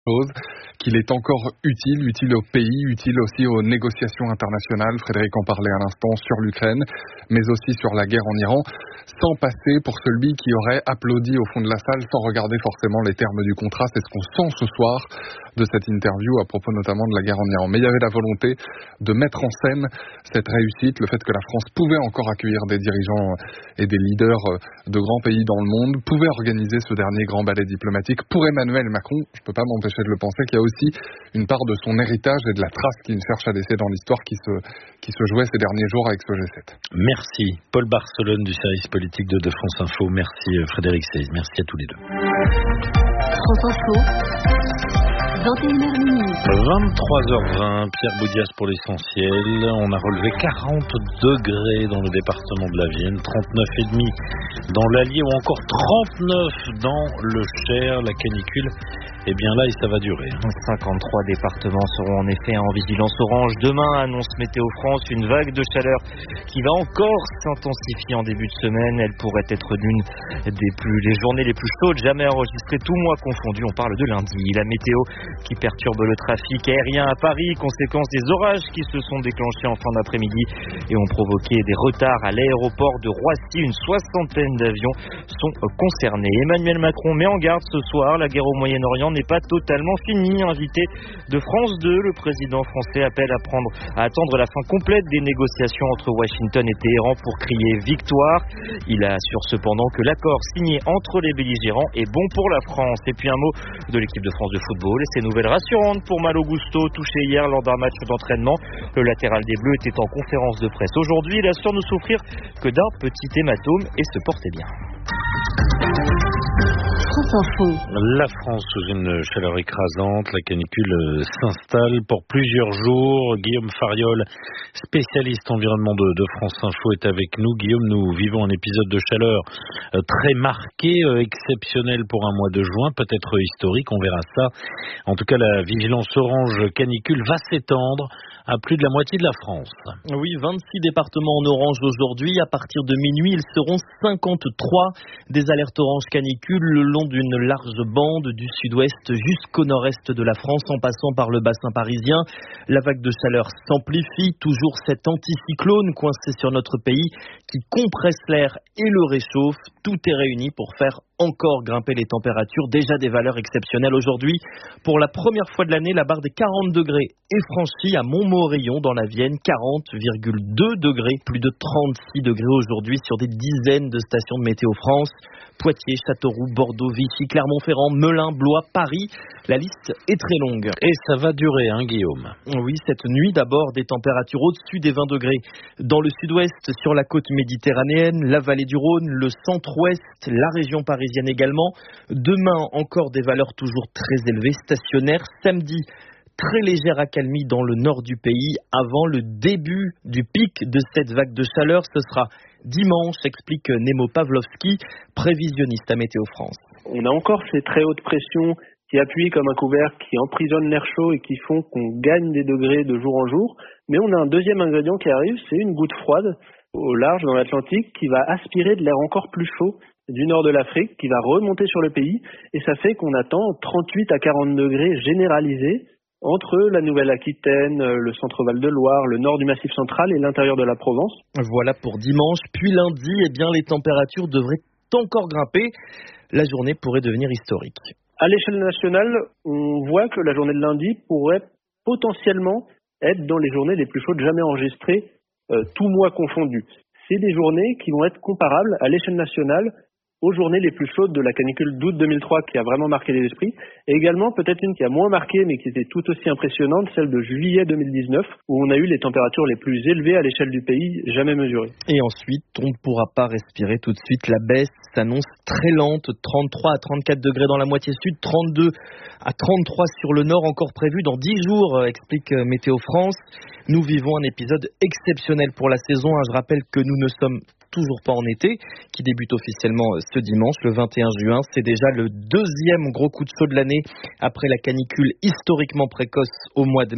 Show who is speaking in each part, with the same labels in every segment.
Speaker 1: chose, qu'il est encore utile au pays, utile aussi aux négociations internationales. Frédéric en parlait à l'instant sur l'Ukraine, mais aussi sur la guerre en Iran, sans passer pour celui qui aurait applaudi au fond de la salle sans regarder forcément les termes du contrat. C'est ce qu'on sent ce soir de cette interview à propos notamment de la guerre en Iran. Mais il y avait la volonté de mettre en scène cette réussite, le fait que la France pouvait encore accueillir des dirigeants et des leaders de grands pays dans le monde, pouvait organiser ce dernier grand ballet diplomatique. Pour Emmanuel Macron, je ne peux pas m'empêcher de le penser, qu'il y a aussi une part de son héritage et de la trace qu'il cherche à laisser dans l'histoire qui se jouait ces derniers jours avec ce G7.
Speaker 2: Merci. Paul Barcelone du service politique de France Info. Merci Frédéric Seyss. Merci à tous les deux.
Speaker 3: France Info.
Speaker 2: 23h20, Pierre Boudias pour l'essentiel. On a relevé 40 degrés dans le département de la Vienne, 39,5 dans l'Allier ou encore 39 dans le Cher. La canicule, eh bien là, et ça va durer.
Speaker 4: 53 départements seront en effet en vigilance orange. Demain, annonce Météo France, une vague de chaleur qui va encore s'intensifier en début de semaine. Elle pourrait être l'une des journées les plus chaudes jamais enregistrées, tout mois confondu. On parle de lundi. La météo qui perturbe le trafic aérien à Paris, conséquence des orages qui se sont déclenchés en fin d'après-midi et ont provoqué des retards à l'aéroport de Roissy. Une soixantaine d'avions sont concernés. Emmanuel Macron met en garde ce soir, la guerre au Moyen-Orient n'est pas totalement finie. Invité de France 2, le président français appelle à attendre la fin complète des négociations entre Washington et Téhéran pour crier victoire. Il assure cependant que l'accord signé entre les belligérants est bon pour la France. Et puis un mot de l'équipe de France de football et ses nouvelles rassurantes pour Malo Gusto, touché hier lors d'un match d'entraînement. Le latéral des Bleus était en conférence de presse aujourd'hui. Il assure ne souffrir que d'un petit hématome et se portait bien.
Speaker 3: France Info.
Speaker 2: La France sous une chaleur écrasante, la canicule s'installe pour plusieurs jours. Guillaume Fariol, spécialiste environnement de France Info, est avec nous. Guillaume, nous vivons un épisode de chaleur très marqué, exceptionnel pour un mois de juin, peut-être historique, on verra ça. En tout cas, la vigilance orange canicule va s'étendre à plus de la moitié de la France.
Speaker 4: Oui, 26 départements en orange aujourd'hui. À partir de minuit, ils seront 53. Des alertes orange canicule le long d'une large bande du sud-ouest jusqu'au nord-est de la France, en passant par le bassin parisien. La vague de chaleur s'amplifie. Toujours cet anticyclone coincé sur notre pays qui compresse l'air et le réchauffe. Tout est réuni pour faire encore grimper les températures, déjà des valeurs exceptionnelles aujourd'hui. Pour la première fois de l'année, la barre des 40 degrés est franchie à Montmorillon dans la Vienne, 40,2 degrés, plus de 36 degrés aujourd'hui sur des dizaines de stations de Météo France. Poitiers, Châteauroux, Bordeaux, Vichy, Clermont-Ferrand, Melun, Blois, Paris. La liste est très longue.
Speaker 2: Et ça va durer, Guillaume?
Speaker 4: Oui, cette nuit d'abord, des températures au-dessus des 20 degrés. Dans le sud-ouest, sur la côte méditerranéenne, la vallée du Rhône, le centre-ouest, la région parisienne également. Demain, encore des valeurs toujours très élevées, stationnaires. Samedi, très légère accalmie dans le nord du pays avant le début du pic de cette vague de chaleur. Ce sera dimanche, explique Nemo Pavlovski, prévisionniste à Météo France.
Speaker 5: On a encore ces très hautes pressions qui appuient comme un couvercle, qui emprisonnent l'air chaud et qui font qu'on gagne des degrés de jour en jour. Mais on a un deuxième ingrédient qui arrive, c'est une goutte froide au large dans l'Atlantique qui va aspirer de l'air encore plus chaud du nord de l'Afrique, qui va remonter sur le pays. Et ça fait qu'on attend 38 à 40 degrés généralisés entre la Nouvelle-Aquitaine, le centre Val-de-Loire, le nord du Massif central et l'intérieur de la Provence.
Speaker 4: Voilà pour dimanche. Puis lundi, les températures devraient encore grimper. La journée pourrait devenir historique.
Speaker 5: À l'échelle nationale, on voit que la journée de lundi pourrait potentiellement être dans les journées les plus chaudes jamais enregistrées, tout mois confondu. C'est des journées qui vont être comparables à l'échelle nationale aux journées les plus chaudes de la canicule d'août 2003 qui a vraiment marqué les esprits, et également peut-être une qui a moins marqué mais qui était tout aussi impressionnante, celle de juillet 2019, où on a eu les températures les plus élevées à l'échelle du pays jamais mesurées.
Speaker 4: Et ensuite, on ne pourra pas respirer tout de suite. La baisse s'annonce très lente, 33 à 34 degrés dans la moitié sud, 32 à 33 sur le nord, encore prévu dans 10 jours, explique Météo France. Nous vivons un épisode exceptionnel pour la saison. Je rappelle que nous ne sommes toujours pas en été, qui débute officiellement ce dimanche, le 21 juin. C'est déjà le deuxième gros coup de chaud de l'année après la canicule historiquement précoce au mois de mai.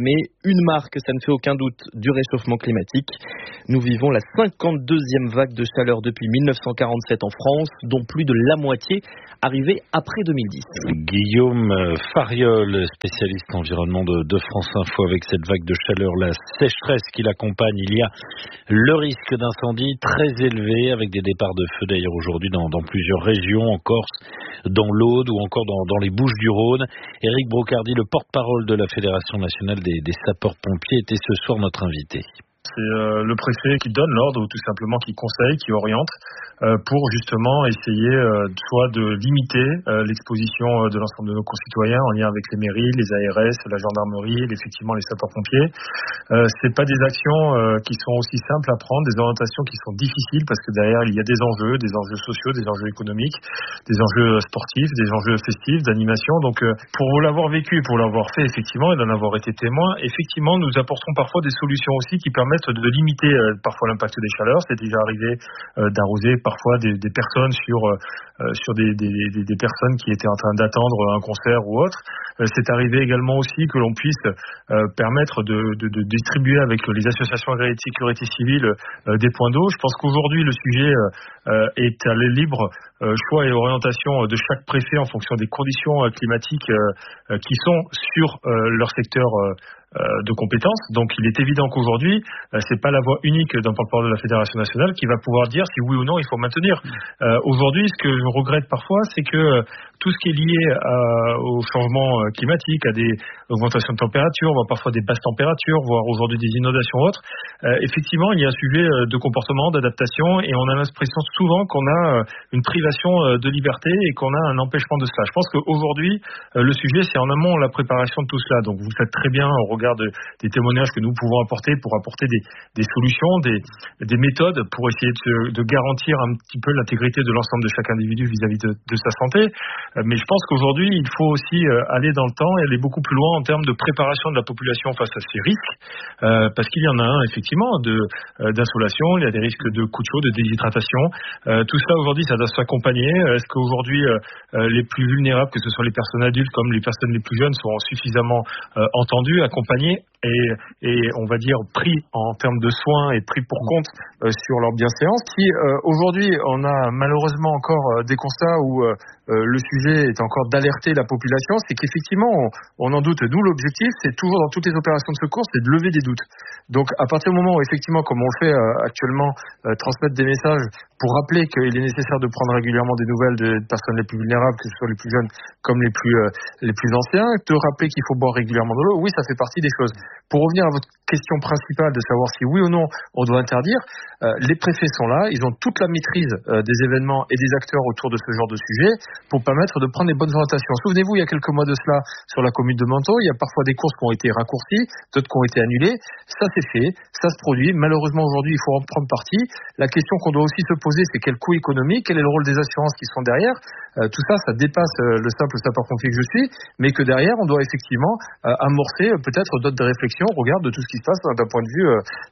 Speaker 6: une marque, ça ne fait aucun doute, du réchauffement climatique. Nous vivons la 52e vague de chaleur depuis 1947 en France, dont plus de la moitié arrivée après 2010.
Speaker 2: Guillaume Fariol, spécialiste environnement de France Info, avec cette vague de chaleur, la sécheresse qui l'accompagne. Il y a le risque d'incendie très élevé, avec des départs de feu d'ailleurs aujourd'hui dans plusieurs régions, en Corse, dans l'Aude ou encore dans les Bouches-du-Rhône. Éric Brocardi, le porte-parole de la Fédération nationale des sapeurs-pompiers, était ce soir notre invité.
Speaker 7: C'est le préfet qui donne l'ordre ou tout simplement qui conseille, qui oriente pour justement essayer soit de limiter l'exposition de l'ensemble de nos concitoyens en lien avec les mairies, les ARS, la gendarmerie, effectivement les sapeurs-pompiers. C'est pas des actions qui sont aussi simples à prendre, des orientations qui sont difficiles parce que derrière il y a des enjeux sociaux, des enjeux économiques, des enjeux sportifs, des enjeux festifs, d'animation. Donc pour l'avoir vécu, pour l'avoir fait effectivement et d'en avoir été témoin, effectivement nous apporterons parfois des solutions aussi qui permettent de limiter parfois l'impact des chaleurs. C'est déjà arrivé d'arroser parfois des personnes sur des personnes qui étaient en train d'attendre un concert ou autre. C'est arrivé également aussi que l'on puisse permettre de distribuer avec les associations agréées de sécurité civile des points d'eau. Je pense qu'aujourd'hui le sujet est à la libre choix et orientation de chaque préfet en fonction des conditions climatiques qui sont sur leur secteur de compétences. Donc il est évident qu'aujourd'hui, c'est pas la voie unique d'un porte-parole de la Fédération nationale qui va pouvoir dire si oui ou non il faut maintenir. Aujourd'hui, ce que je regrette parfois, c'est que tout ce qui est lié au changement climatique, à des augmentations de température, voire parfois des basses températures, voire aujourd'hui des inondations autres, effectivement, il y a un sujet de comportement, d'adaptation, et on a l'impression souvent qu'on a une privation de liberté et qu'on a un empêchement de cela. Je pense qu'aujourd'hui, le sujet, c'est en amont la préparation de tout cela. Donc vous faites très bien au regard des témoignages que nous pouvons apporter pour apporter des solutions, des méthodes pour essayer de garantir un petit peu l'intégrité de l'ensemble de chaque individu vis-à-vis de sa santé. Mais je pense qu'aujourd'hui, il faut aussi aller dans le temps et aller beaucoup plus loin en termes de préparation de la population face à ces risques, parce qu'il y en a un, effectivement, d'insolation, il y a des risques de coups de chaud, de déshydratation. Tout ça, aujourd'hui, ça doit s'accompagner. Est-ce qu'aujourd'hui, les plus vulnérables, que ce soit les personnes adultes comme les personnes les plus jeunes, seront suffisamment entendues, accompagnées et on va dire pris en termes de soins et pris pour compte sur leur bienséance. Si aujourd'hui on a malheureusement encore des constats où le sujet est encore d'alerter la population, c'est qu'effectivement on en doute. D'où l'objectif, c'est toujours dans toutes les opérations de secours, c'est de lever des doutes. Donc à partir du moment où effectivement, comme on le fait actuellement, transmettre des messages pour rappeler qu'il est nécessaire de prendre régulièrement des nouvelles des personnes les plus vulnérables, que ce soit les plus jeunes comme les plus anciens, de rappeler qu'il faut boire régulièrement de l'eau, oui, ça fait partie des choses. Pour revenir à votre question principale de savoir si oui ou non on doit interdire, les préfets sont là, ils ont toute la maîtrise des événements et des acteurs autour de ce genre de sujet pour permettre de prendre les bonnes orientations. Souvenez-vous, il y a quelques mois de cela, sur la commune de Menton, il y a parfois des courses qui ont été raccourcies, d'autres qui ont été annulées. Ça c'est fait, ça se produit. Malheureusement aujourd'hui, il faut en prendre parti. La question qu'on doit aussi se poser, c'est quel coût économique, quel est le rôle des assurances qui sont derrière. Tout ça, ça dépasse le simple sapeur-pompier que je suis, mais que derrière, on doit effectivement amorcer peut-être d'autres réflexions au regard de tout ce qui se passe d'un point de vue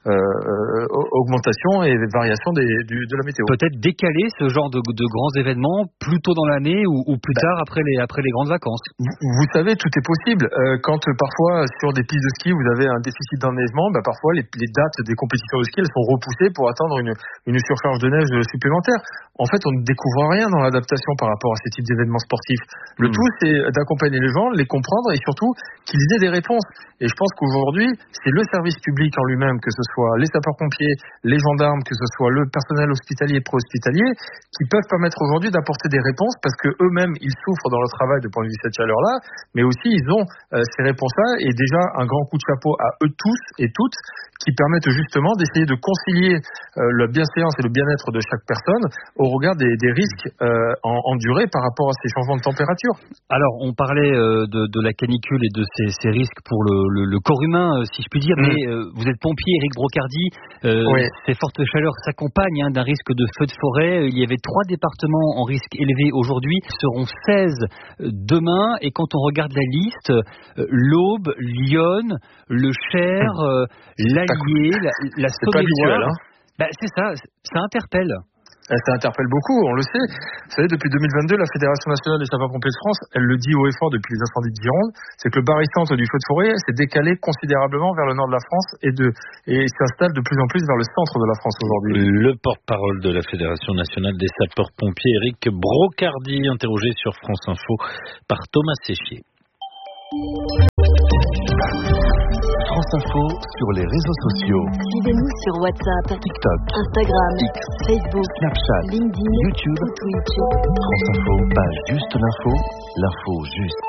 Speaker 7: augmentation et variation de la météo.
Speaker 8: Peut-être décaler ce genre de grands événements plus tôt dans l'année ou plus tard après les grandes vacances.
Speaker 7: Vous savez, tout est possible. Quand parfois sur des pistes de ski, vous avez un déficit d'enneigement, parfois les dates des compétitions de ski, elles sont repoussées pour attendre une surcharge de neige supplémentaire. En fait, on ne découvre rien dans l'adaptation par rapport à ces types d'événements sportifs. Le tout, c'est d'accompagner les gens, les comprendre et surtout qu'ils aient des réponses. Et je pense qu'aujourd'hui, c'est le service public en lui-même, que ce soit les sapeurs-pompiers, les gendarmes, que ce soit le personnel hospitalier et pré-hospitalier, qui peuvent permettre aujourd'hui d'apporter des réponses parce que eux-mêmes, ils souffrent dans leur travail de point de vue de cette chaleur-là, mais aussi ils ont ces réponses-là et déjà un grand coup de chapeau à eux tous et toutes qui permettent justement d'essayer de concilier la bienséance et le bien-être de chaque personne au regard des risques endurés par rapport à ces changements de température.
Speaker 8: Alors, on parlait de la canicule et de ces risques pour le corps humain, si je puis dire, mais vous êtes pompier, Éric Brocardi, oui. Ces fortes chaleurs s'accompagnent d'un risque de feu de forêt. Il y avait 3 départements en risque élevé aujourd'hui, seront 16 demain, et quand on regarde la liste, l'Aube, l'Yonne, le Cher, l'Allier, la Saône-et-Loire, c'est ça interpelle.
Speaker 7: ça interpelle beaucoup, on le sait. Vous savez, depuis 2022, la Fédération nationale des sapeurs-pompiers de France, elle le dit haut et fort depuis les incendies de Gironde, c'est que le barycentre du feu de forêt s'est décalé considérablement vers le nord de la France et s'installe de plus en plus vers le centre de la France aujourd'hui.
Speaker 2: Le porte-parole de la Fédération nationale des sapeurs-pompiers, Éric Brocardi, interrogé sur France Info par Thomas Séchier.
Speaker 9: France Info sur les réseaux sociaux.
Speaker 3: Suivez-nous sur WhatsApp,
Speaker 9: TikTok,
Speaker 3: Instagram,
Speaker 9: X,
Speaker 3: Facebook,
Speaker 9: Snapchat,
Speaker 3: LinkedIn,
Speaker 9: YouTube,
Speaker 3: Twitch.
Speaker 9: France Info, pas juste l'info, l'info juste.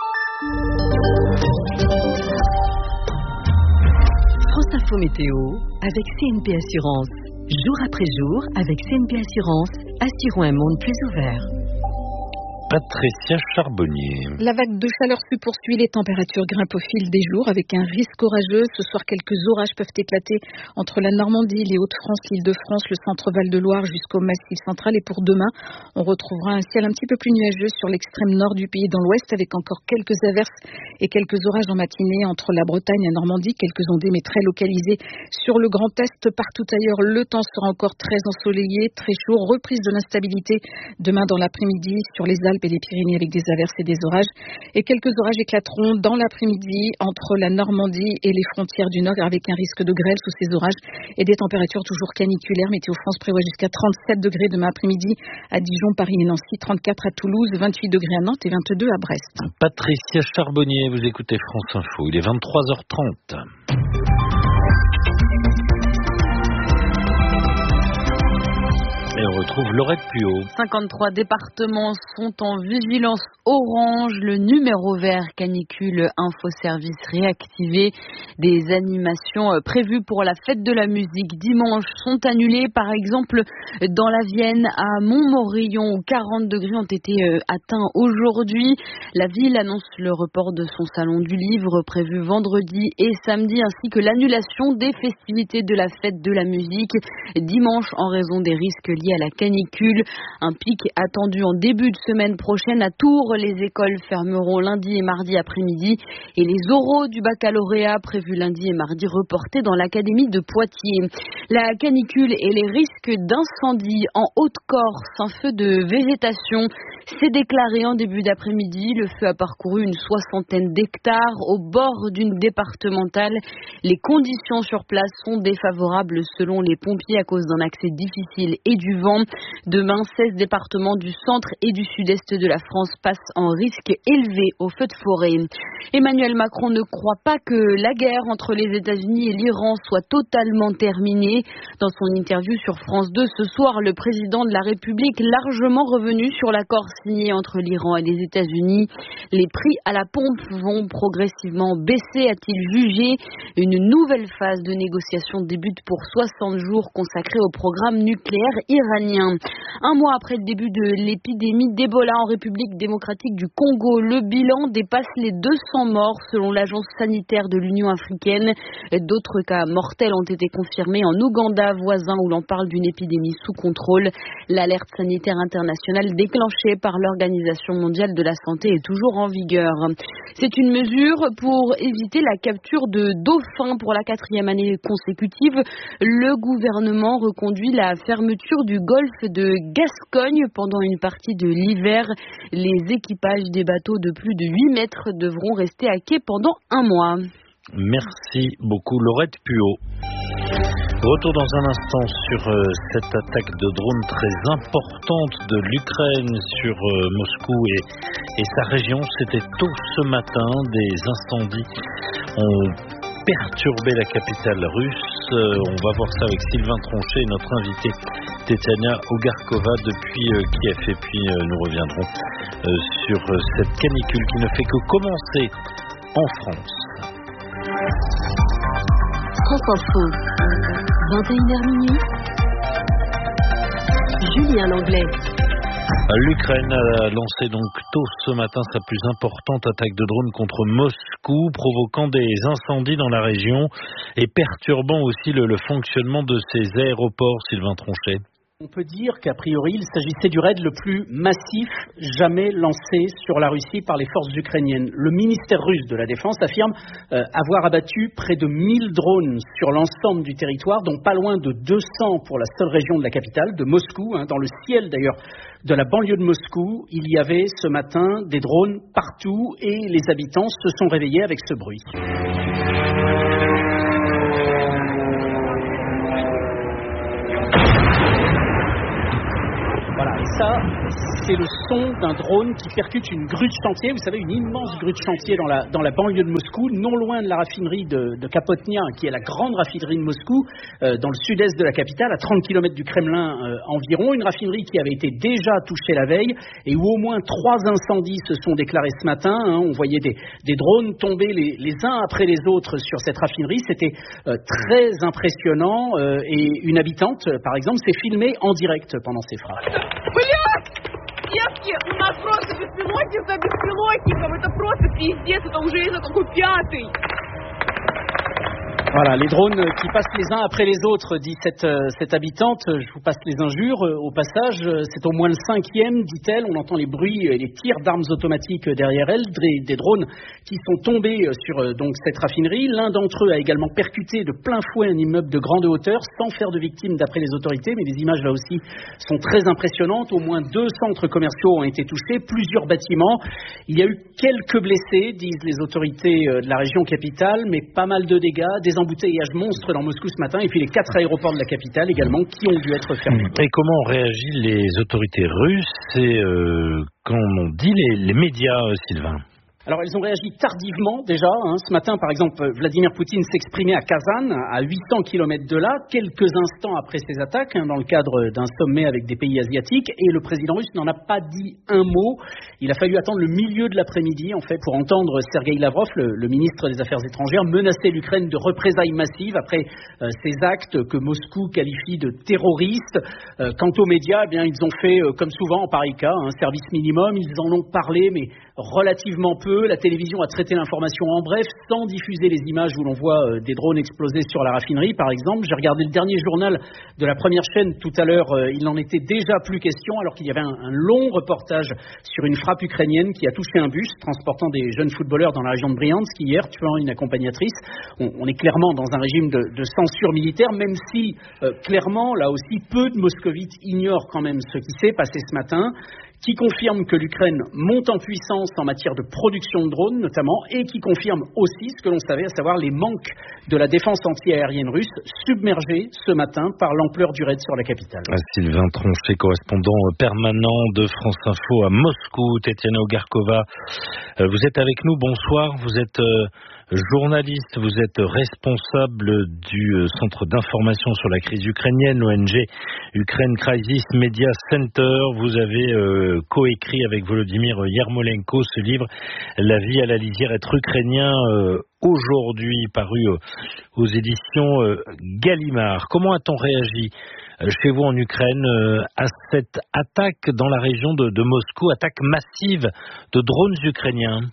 Speaker 3: France Info Météo avec CNP Assurance. Jour après jour, avec CNP Assurance, assurons un monde plus ouvert.
Speaker 2: Patricia Charbonnier.
Speaker 10: La vague de chaleur se poursuit, les températures grimpent au fil des jours avec un risque orageux. Ce soir, quelques orages peuvent éclater entre la Normandie, les Hauts-de-France, l'Île-de-France, le centre-Val de Loire jusqu'au Massif central. Et pour demain, on retrouvera un ciel un petit peu plus nuageux sur l'extrême nord du pays dans l'ouest avec encore quelques averses et quelques orages en matinée entre la Bretagne et la Normandie, quelques ondées mais très localisées sur le Grand Est. Partout ailleurs, le temps sera encore très ensoleillé, très chaud, reprise de l'instabilité demain dans l'après-midi sur les Alpes et les Pyrénées avec des averses et des orages. Et quelques orages éclateront dans l'après-midi entre la Normandie et les frontières du Nord avec un risque de grêle sous ces orages et des températures toujours caniculaires. Météo France prévoit jusqu'à 37 degrés demain après-midi à Dijon, Paris et Nancy, 34 à Toulouse, 28 degrés à Nantes et 22 à Brest.
Speaker 2: Patricia Charbonnier, vous écoutez France Info, il est 23h30. Et on retrouve Laurette Puot.
Speaker 11: 53 départements sont en vigilance orange. Le numéro vert canicule infoservice réactivé. Des animations prévues pour la fête de la musique dimanche sont annulées. Par exemple, dans la Vienne, à Montmorillon, où 40 degrés ont été atteints aujourd'hui. La ville annonce le report de son salon du livre prévu vendredi et samedi, ainsi que l'annulation des festivités de la fête de la musique dimanche en raison des risques liés à la canicule. Un pic attendu en début de semaine prochaine à Tours. Les écoles fermeront lundi et mardi après-midi et les oraux du baccalauréat prévus lundi et mardi reportés dans l'académie de Poitiers. La canicule et les risques d'incendie en Haute-Corse. Un feu de végétation s'est déclaré en début d'après-midi. Le feu a parcouru une 60aine d'hectares au bord d'une départementale. Les conditions sur place sont défavorables selon les pompiers à cause d'un accès difficile et du vent. Demain, 16 départements du centre et du sud-est de la France passent en risque élevé au feu de forêt. Emmanuel Macron ne croit pas que la guerre entre les États-Unis et l'Iran soit totalement terminée. Dans son interview sur France 2 ce soir, le président de la République largement revenu sur l'accord signé entre l'Iran et les États-Unis. Les prix à la pompe vont progressivement baisser, a-t-il jugé. Une nouvelle phase de négociation débute pour 60 jours consacrée au programme nucléaire iranien. Un mois après le début de l'épidémie d'Ebola en République démocratique du Congo, le bilan dépasse les 200 morts selon l'agence sanitaire de l'Union africaine. D'autres cas mortels ont été confirmés en Ouganda, voisin où l'on parle d'une épidémie sous contrôle. L'alerte sanitaire internationale déclenchée par l'Organisation mondiale de la santé est toujours en vigueur. C'est une mesure pour éviter la capture de dauphins pour la 4e année consécutive. Le gouvernement reconduit la fermeture du golfe de Gascogne pendant une partie de l'hiver. Les équipages des bateaux de plus de 8 mètres devront rester à quai pendant un mois.
Speaker 2: Merci beaucoup Laurette Puot. Retour dans un instant sur cette attaque de drone très importante de l'Ukraine sur Moscou et sa région. C'était tôt ce matin. Des incendies ont perturbé la capitale russe. On va voir ça avec Sylvain Tronchet, notre invité Tetiana Ogarkova depuis Kiev. Et puis nous reviendrons sur cette canicule qui ne fait que commencer en France.
Speaker 3: France Info, 21h minuit. Julien Langlais.
Speaker 2: L'Ukraine a lancé donc tôt ce matin sa plus importante attaque de drone contre Moscou, provoquant des incendies dans la région et perturbant aussi le fonctionnement de ses aéroports, Sylvain Tronchet.
Speaker 12: On peut dire qu'a priori, il s'agissait du raid le plus massif jamais lancé sur la Russie par les forces ukrainiennes. Le ministère russe de la Défense affirme avoir abattu près de 1000 drones sur l'ensemble du territoire, dont pas loin de 200 pour la seule région de la capitale, de Moscou. Dans le ciel d'ailleurs de la banlieue de Moscou, il y avait ce matin des drones partout et les habitants se sont réveillés avec ce bruit. Voilà, et ça, c'est le son d'un drone qui percute une grue de chantier. Vous savez, une immense grue de chantier dans la banlieue de Moscou, non loin de la raffinerie de Kapotnia, qui est la grande raffinerie de Moscou, dans le sud-est de la capitale, à 30 km du Kremlin environ. Une raffinerie qui avait été déjà touchée la veille et où au moins 3 incendies se sont déclarés ce matin. On voyait des drones tomber les uns après les autres sur cette raffinerie. C'était très impressionnant et une habitante, par exemple, s'est filmée en direct pendant ces frappes.
Speaker 13: Девки, у нас просто беспилотник за беспилотником. Это просто пиздец, это уже из-за какой пятый.
Speaker 12: Voilà, les drones qui passent les uns après les autres, dit cette habitante. Je vous passe les injures au passage. C'est au moins le 5e, dit-elle. On entend les bruits et les tirs d'armes automatiques derrière elle. Des drones qui sont tombés sur donc cette raffinerie. L'un d'entre eux a également percuté de plein fouet un immeuble de grande hauteur, sans faire de victimes d'après les autorités. Mais les images là aussi sont très impressionnantes. Au moins 2 centres commerciaux ont été touchés, plusieurs bâtiments. Il y a eu quelques blessés, disent les autorités de la région capitale, mais pas mal de dégâts, des embouteillages monstres dans Moscou ce matin et puis les 4 aéroports de la capitale également qui ont dû être fermés.
Speaker 2: Et comment ont réagi les autorités russes et qu'en ont dit les médias, Sylvain ?
Speaker 12: Alors, elles ont réagi tardivement déjà. Ce matin, par exemple, Vladimir Poutine s'exprimait à Kazan, à 800 km de là, quelques instants après ces attaques, dans le cadre d'un sommet avec des pays asiatiques. Et le président russe n'en a pas dit un mot. Il a fallu attendre le milieu de l'après-midi, en fait, pour entendre Sergueï Lavrov, le ministre des Affaires étrangères, menacer l'Ukraine de représailles massives après ces actes que Moscou qualifie de terroristes. Quant aux médias, eh bien, ils ont fait, comme souvent en pareil cas, un service minimum. Ils en ont parlé, mais relativement peu. La télévision a traité l'information en bref, sans diffuser les images où l'on voit des drones exploser sur la raffinerie, par exemple. J'ai regardé le dernier journal de la première chaîne tout à l'heure. Il n'en était déjà plus question, alors qu'il y avait un long reportage sur une frappe ukrainienne qui a touché un bus transportant des jeunes footballeurs dans la région de Briansk hier, tuant une accompagnatrice. On est clairement dans un régime de censure militaire, même si, clairement, là aussi, peu de moscovites ignorent quand même ce qui s'est passé ce matin, qui confirme que l'Ukraine monte en puissance en matière de production de drones notamment, et qui confirme aussi ce que l'on savait, à savoir les manques de la défense anti-aérienne russe, submergée ce matin par l'ampleur du raid sur la capitale.
Speaker 2: Sylvain Tronchet, correspondant permanent de France Info à Moscou. Tetiana Ogarkova, vous êtes avec nous, bonsoir. Vous êtes journaliste, vous êtes responsable du centre d'information sur la crise ukrainienne, l'ONG Ukraine Crisis Media Center. Vous avez coécrit avec Volodymyr Yermolenko ce livre, La vie à la lisière, être ukrainien, aujourd'hui paru aux éditions Gallimard. Comment a-t-on réagi chez vous en Ukraine à cette attaque dans la région de Moscou, attaque massive de drones ukrainiens?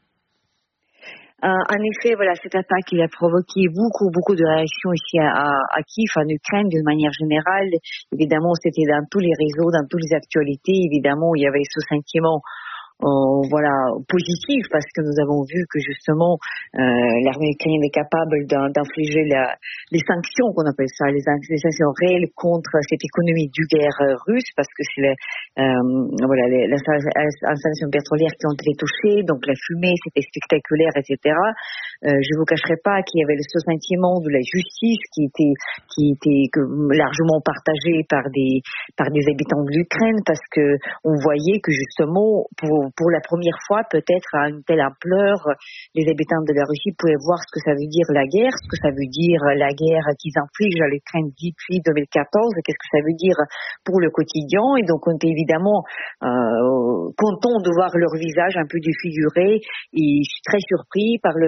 Speaker 14: En effet, voilà, cette attaque qui a provoqué beaucoup de réactions ici à Kiev, en Ukraine, d'une manière générale. Évidemment, c'était dans tous les réseaux, dans toutes les actualités. Évidemment, il y avait ce sentiment positif, parce que nous avons vu que justement l'armée ukrainienne est capable d'infliger les sanctions, qu'on appelle ça, les sanctions réelles contre cette économie du guerre russe, parce que c'est les installations pétrolières qui ont été touchées, donc la fumée, c'était spectaculaire, etc. Je vous cacherai pas qu'il y avait ce sentiment de la justice qui était largement partagé par des habitants de l'Ukraine, parce que on voyait que justement pour la première fois, peut-être à une telle ampleur, les habitants de la Russie pouvaient voir ce que ça veut dire la guerre, ce que ça veut dire la guerre qu'ils infligent à l'Ukraine depuis 2014, qu'est-ce que ça veut dire pour le quotidien. Et donc, on était évidemment contents de voir leur visage un peu défiguré, et je suis très surpris par le fait que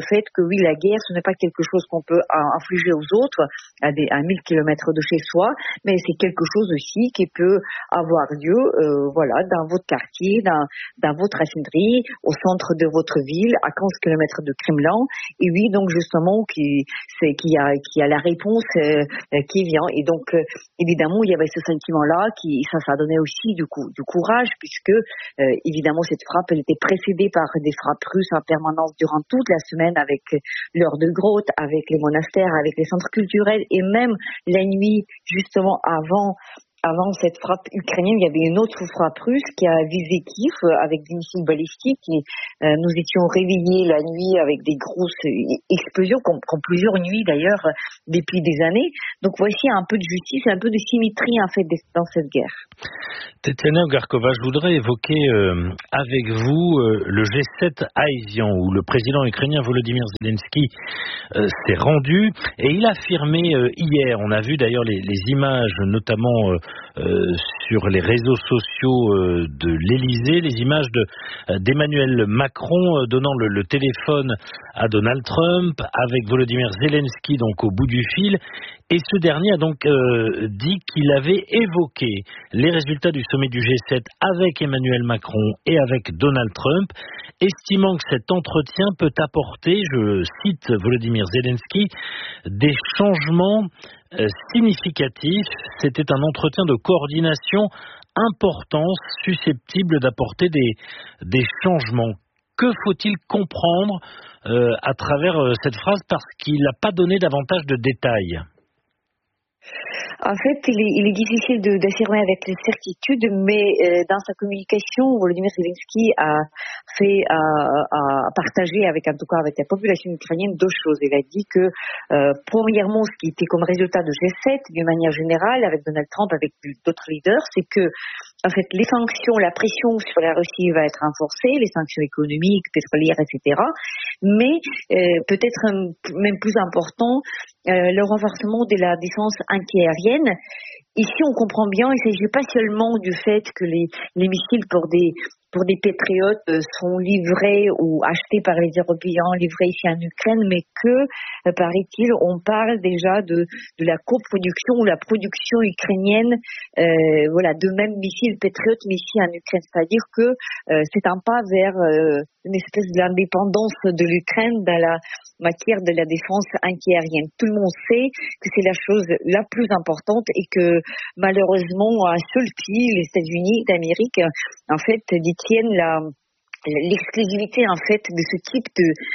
Speaker 14: que oui, la guerre, ce n'est pas quelque chose qu'on peut infliger aux autres à 1000 kilomètres de chez soi, mais c'est quelque chose aussi qui peut avoir lieu, dans votre quartier, dans votre raffinerie, au centre de votre ville, à 15 kilomètres de Kremlin. Et oui, donc justement, qu'il y a la réponse qui vient. Et donc, évidemment, il y avait ce sentiment-là ça donnait aussi du courage, puisque évidemment cette frappe, elle était précédée par des frappes russes en permanence durant toute la semaine, avec l'heure de grotte, avec les monastères, avec les centres culturels, et même la nuit, justement avant cette frappe ukrainienne, il y avait une autre frappe russe qui a visé Kiev avec des missiles balistiques, et nous étions réveillés la nuit avec des grosses explosions, comme plusieurs nuits d'ailleurs depuis des années. Donc voici un peu de justice, un peu de symétrie en fait dans cette guerre.
Speaker 2: Tetiana Ogarkova, je voudrais évoquer avec vous le G7 à Ezian, où le président ukrainien Volodymyr Zelensky s'est rendu, et il a affirmé hier, on a vu d'ailleurs les images notamment sur les réseaux sociaux de l'Élysée, les images d'Emmanuel Macron donnant le téléphone à Donald Trump avec Volodymyr Zelensky donc au bout du fil, et ce dernier a donc dit qu'il avait évoqué les résultats du sommet du G7 avec Emmanuel Macron et avec Donald Trump, estimant que cet entretien peut apporter, je cite Volodymyr Zelensky, des changements significatif. C'était un entretien de coordination important, susceptible d'apporter des changements. Que faut-il comprendre à travers cette phrase, parce qu'il n'a pas donné davantage de détails?
Speaker 14: En fait, il est difficile d'affirmer avec certitude, mais dans sa communication, Volodymyr Zelensky a partagé avec la population ukrainienne deux choses. Il a dit que, premièrement, ce qui était comme résultat de G7, d'une manière générale, avec Donald Trump, avec d'autres leaders, c'est que, en fait, les sanctions, la pression sur la Russie va être renforcée, les sanctions économiques, pétrolières, etc. Mais, peut-être même plus important, le renforcement de la défense antiaérienne. Ici, on comprend bien, il ne s'agit pas seulement du fait que les missiles pour des patriotes sont livrés ou achetés par les Européens, livrés ici en Ukraine, mais que, paraît-il, on parle déjà de la coproduction ou la production ukrainienne, de même missiles patriotes, mais ici en Ukraine. C'est-à-dire que c'est un pas vers une espèce d'indépendance de l'Ukraine dans la matière de la défense antiaérienne. Tout le monde sait que c'est la chose la plus importante et que malheureusement un seul pays, les États-Unis d'Amérique, en fait, détiennent l'exclusivité en fait de ce type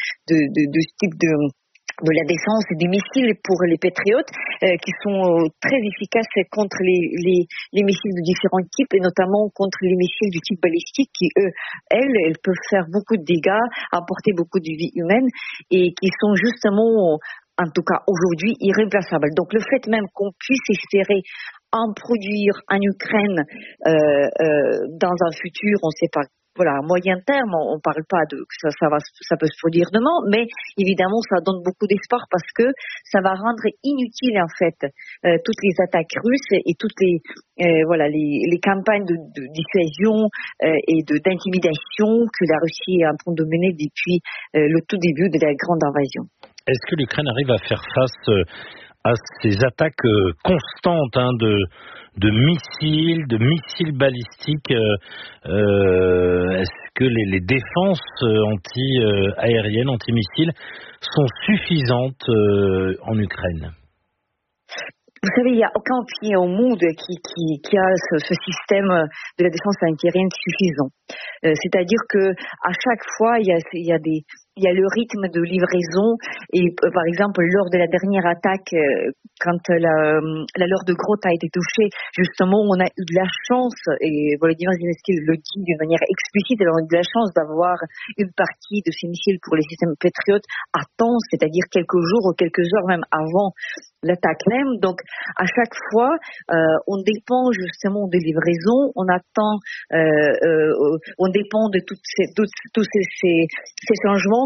Speaker 14: de la défense des missiles pour les patriotes qui sont très efficaces contre les missiles de différents types, et notamment contre les missiles du type balistique qui, elles peuvent faire beaucoup de dégâts, apporter beaucoup de vies humaines, et qui sont justement, en tout cas aujourd'hui, irréplaçables. Donc le fait même qu'on puisse espérer en produire en Ukraine dans un futur, on ne sait pas, à moyen terme, on ne parle pas de que ça peut se produire demain, mais évidemment ça donne beaucoup d'espoir, parce que ça va rendre inutile en fait toutes les attaques russes et toutes les campagnes de dissuasion et d'intimidation que la Russie est en train de mener depuis le tout début de la grande invasion.
Speaker 2: Est-ce que l'Ukraine arrive à faire face à ces attaques constantes de missiles balistiques? Est-ce que les défenses anti-aériennes, anti-missiles sont suffisantes en Ukraine?
Speaker 14: Vous savez, il n'y a aucun pays au monde qui a ce système de la défense antiaérienne suffisant. C'est-à-dire que à chaque fois, il y a le rythme de livraison, et par exemple lors de la dernière attaque, quand l'heure de grotte a été touchée, justement on a eu de la chance, et Volodymyr Zelensky le dit d'une manière explicite, on a eu de la chance d'avoir une partie de ces missiles pour les systèmes patriotes à temps, c'est-à-dire quelques jours ou quelques heures même avant l'attaque même. Donc à chaque fois on dépend justement des livraisons, on dépend de tous ces changements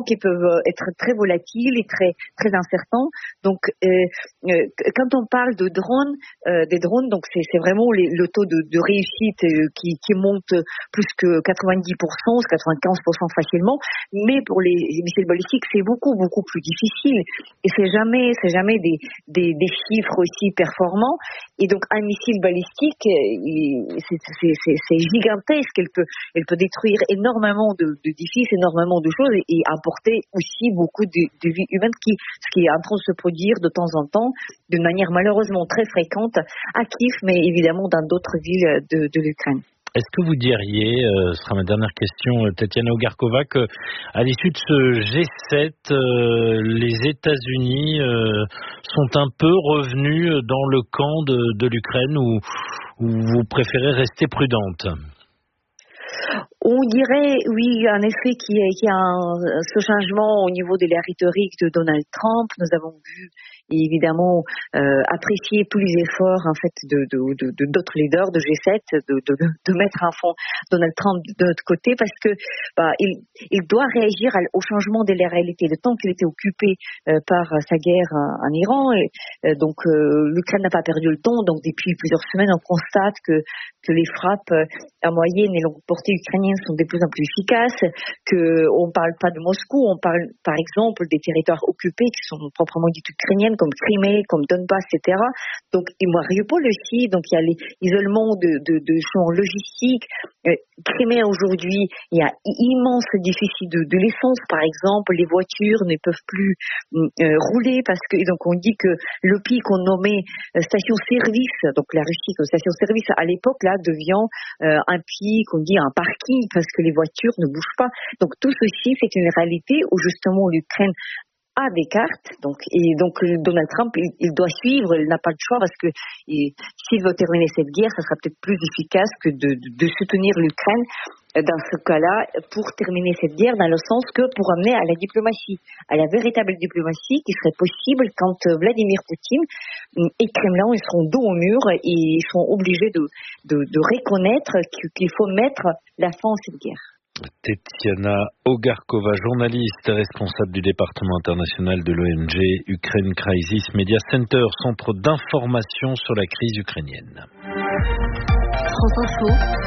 Speaker 14: événements qui peuvent être très volatiles et très très incertains. Donc quand on parle de drones, des drones, donc c'est vraiment le taux de réussite qui monte plus que 90%, 95% facilement. Mais pour les missiles balistiques, c'est beaucoup plus difficile. Et c'est jamais des chiffres aussi performants. Et donc un missile balistique, c'est gigantesque. Elle peut détruire énormément d'édifices, énormément de choses et apporter aussi beaucoup de vies humaines, ce qui est en train de se produire de temps en temps, d'une manière malheureusement très fréquente à Kiev, mais évidemment dans d'autres villes de l'Ukraine.
Speaker 2: Est-ce que vous diriez, ce sera ma dernière question, Tatiana Ogarkova, qu'à l'issue de ce G7, les États-Unis sont un peu revenus dans le camp de l'Ukraine, ou vous préférez rester prudente ?
Speaker 14: On dirait, oui, en effet, qu'il y a ce changement au niveau de la rhétorique de Donald Trump. Nous avons vu, évidemment, apprécier tous les efforts, en fait, de d'autres leaders de G7, de mettre en fond Donald Trump de notre côté, parce que, il doit réagir au changement de la réalité. Le temps qu'il était occupé par sa guerre en Iran, donc l'Ukraine n'a pas perdu le temps. Donc depuis plusieurs semaines, on constate que les frappes en moyenne et longue portée ukrainiennes sont de plus en plus efficaces, qu'on ne parle pas de Moscou, on parle par exemple des territoires occupés qui sont proprement dits ukrainiennes, comme Crimée, comme Donbass, etc. Donc, et Mariupol aussi, donc il y a l'isolement de champs logistiques. Crimée aujourd'hui, il y a immense déficit de l'essence, par exemple, les voitures ne peuvent plus rouler parce que, donc on dit que le pic qu'on nommait station-service, donc la Russie comme station-service à l'époque là devient un pic, on dit un parking parce que les voitures ne bougent pas. Donc tout ceci, c'est une réalité où justement l'Ukraine a des cartes, donc Donald Trump, il doit suivre, il n'a pas le choix parce que s'il veut terminer cette guerre, ça sera peut-être plus efficace que de soutenir l'Ukraine dans ce cas-là pour terminer cette guerre, dans le sens que pour amener à la diplomatie, à la véritable diplomatie qui serait possible quand Vladimir Poutine et Kremlin ils seront dos au mur et ils seront obligés de reconnaître qu'il faut mettre la fin à cette guerre.
Speaker 2: Tatiana Ogarkova, journaliste et responsable du département international de l'ONG Ukraine Crisis Media Center, centre d'information sur la crise ukrainienne.
Speaker 3: France Info,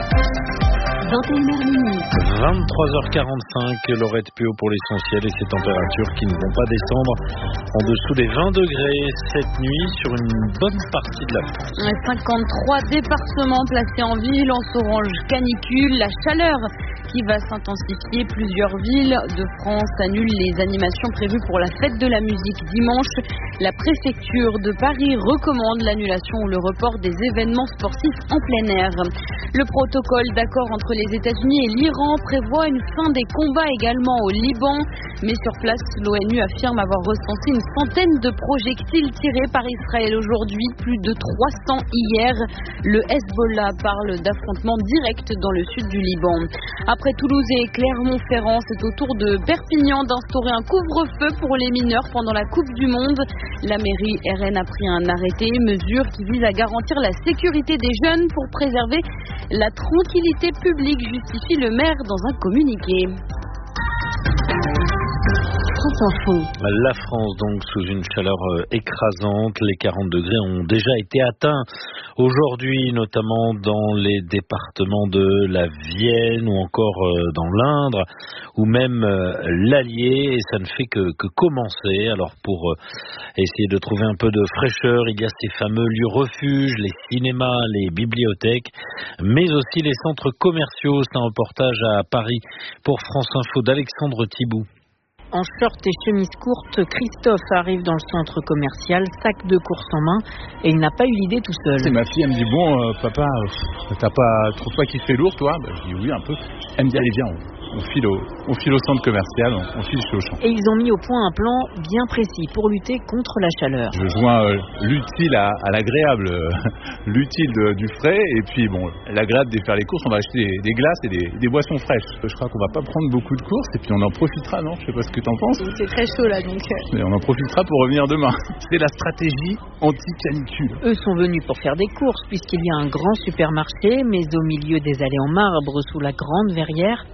Speaker 3: 21h.
Speaker 2: 23h45, Laurette Puot pour l'essentiel et ces températures qui ne vont pas descendre en dessous des 20 degrés cette nuit sur une bonne partie de la France.
Speaker 11: 53 départements placés en vigilance orange canicule, la chaleur qui va s'intensifier. Plusieurs villes de France annulent les animations prévues pour la fête de la musique dimanche. La préfecture de Paris recommande l'annulation ou le report des événements sportifs en plein air. Le protocole d'accord entre les États-Unis et l'Iran prévoit une fin des combats également au Liban. Mais sur place, l'ONU affirme avoir recensé une centaine de projectiles tirés par Israël aujourd'hui, plus de 300 hier. Le Hezbollah parle d'affrontements directs dans le sud du Liban. Après Toulouse et Clermont-Ferrand, c'est au tour de Perpignan d'instaurer un couvre-feu pour les mineurs pendant la Coupe du Monde. La mairie RN a pris un arrêté, mesure qui vise à garantir la sécurité des jeunes pour préserver la tranquillité publique, justifie le maire dans un communiqué.
Speaker 2: La France donc sous une chaleur écrasante, les 40 degrés ont déjà été atteints aujourd'hui, notamment dans les départements de la Vienne ou encore dans l'Indre ou même l'Allier, et ça ne fait que commencer. Alors pour essayer de trouver un peu de fraîcheur, il y a ces fameux lieux refuges, les cinémas, les bibliothèques, mais aussi les centres commerciaux. C'est un reportage à Paris pour France Info d'Alexandre Thibout.
Speaker 15: En short et chemise courte, Christophe arrive dans le centre commercial, sac de course en main, et il n'a pas eu l'idée tout seul.
Speaker 16: C'est ma fille, elle me dit papa, trouves pas qu'il fait lourd toi? Je dis oui un peu. Elle me dit allez viens, on file au centre commercial, on file chez Auchan.
Speaker 15: Et ils ont mis au point un plan bien précis pour lutter contre la chaleur.
Speaker 16: Je joins l'utile à l'agréable, l'utile du frais, et puis l'agréable de faire les courses, on va acheter des glaces et des boissons fraîches. Je crois qu'on va pas prendre beaucoup de courses, et puis on en profitera, non? Je sais pas ce que t'en penses.
Speaker 17: C'est très chaud là donc.
Speaker 16: Mais on en profitera pour revenir demain. C'est la stratégie anti-canicule.
Speaker 15: Eux sont venus pour faire des courses, puisqu'il y a un grand supermarché, mais au milieu des allées en marbre, sous la grande verrière, Alié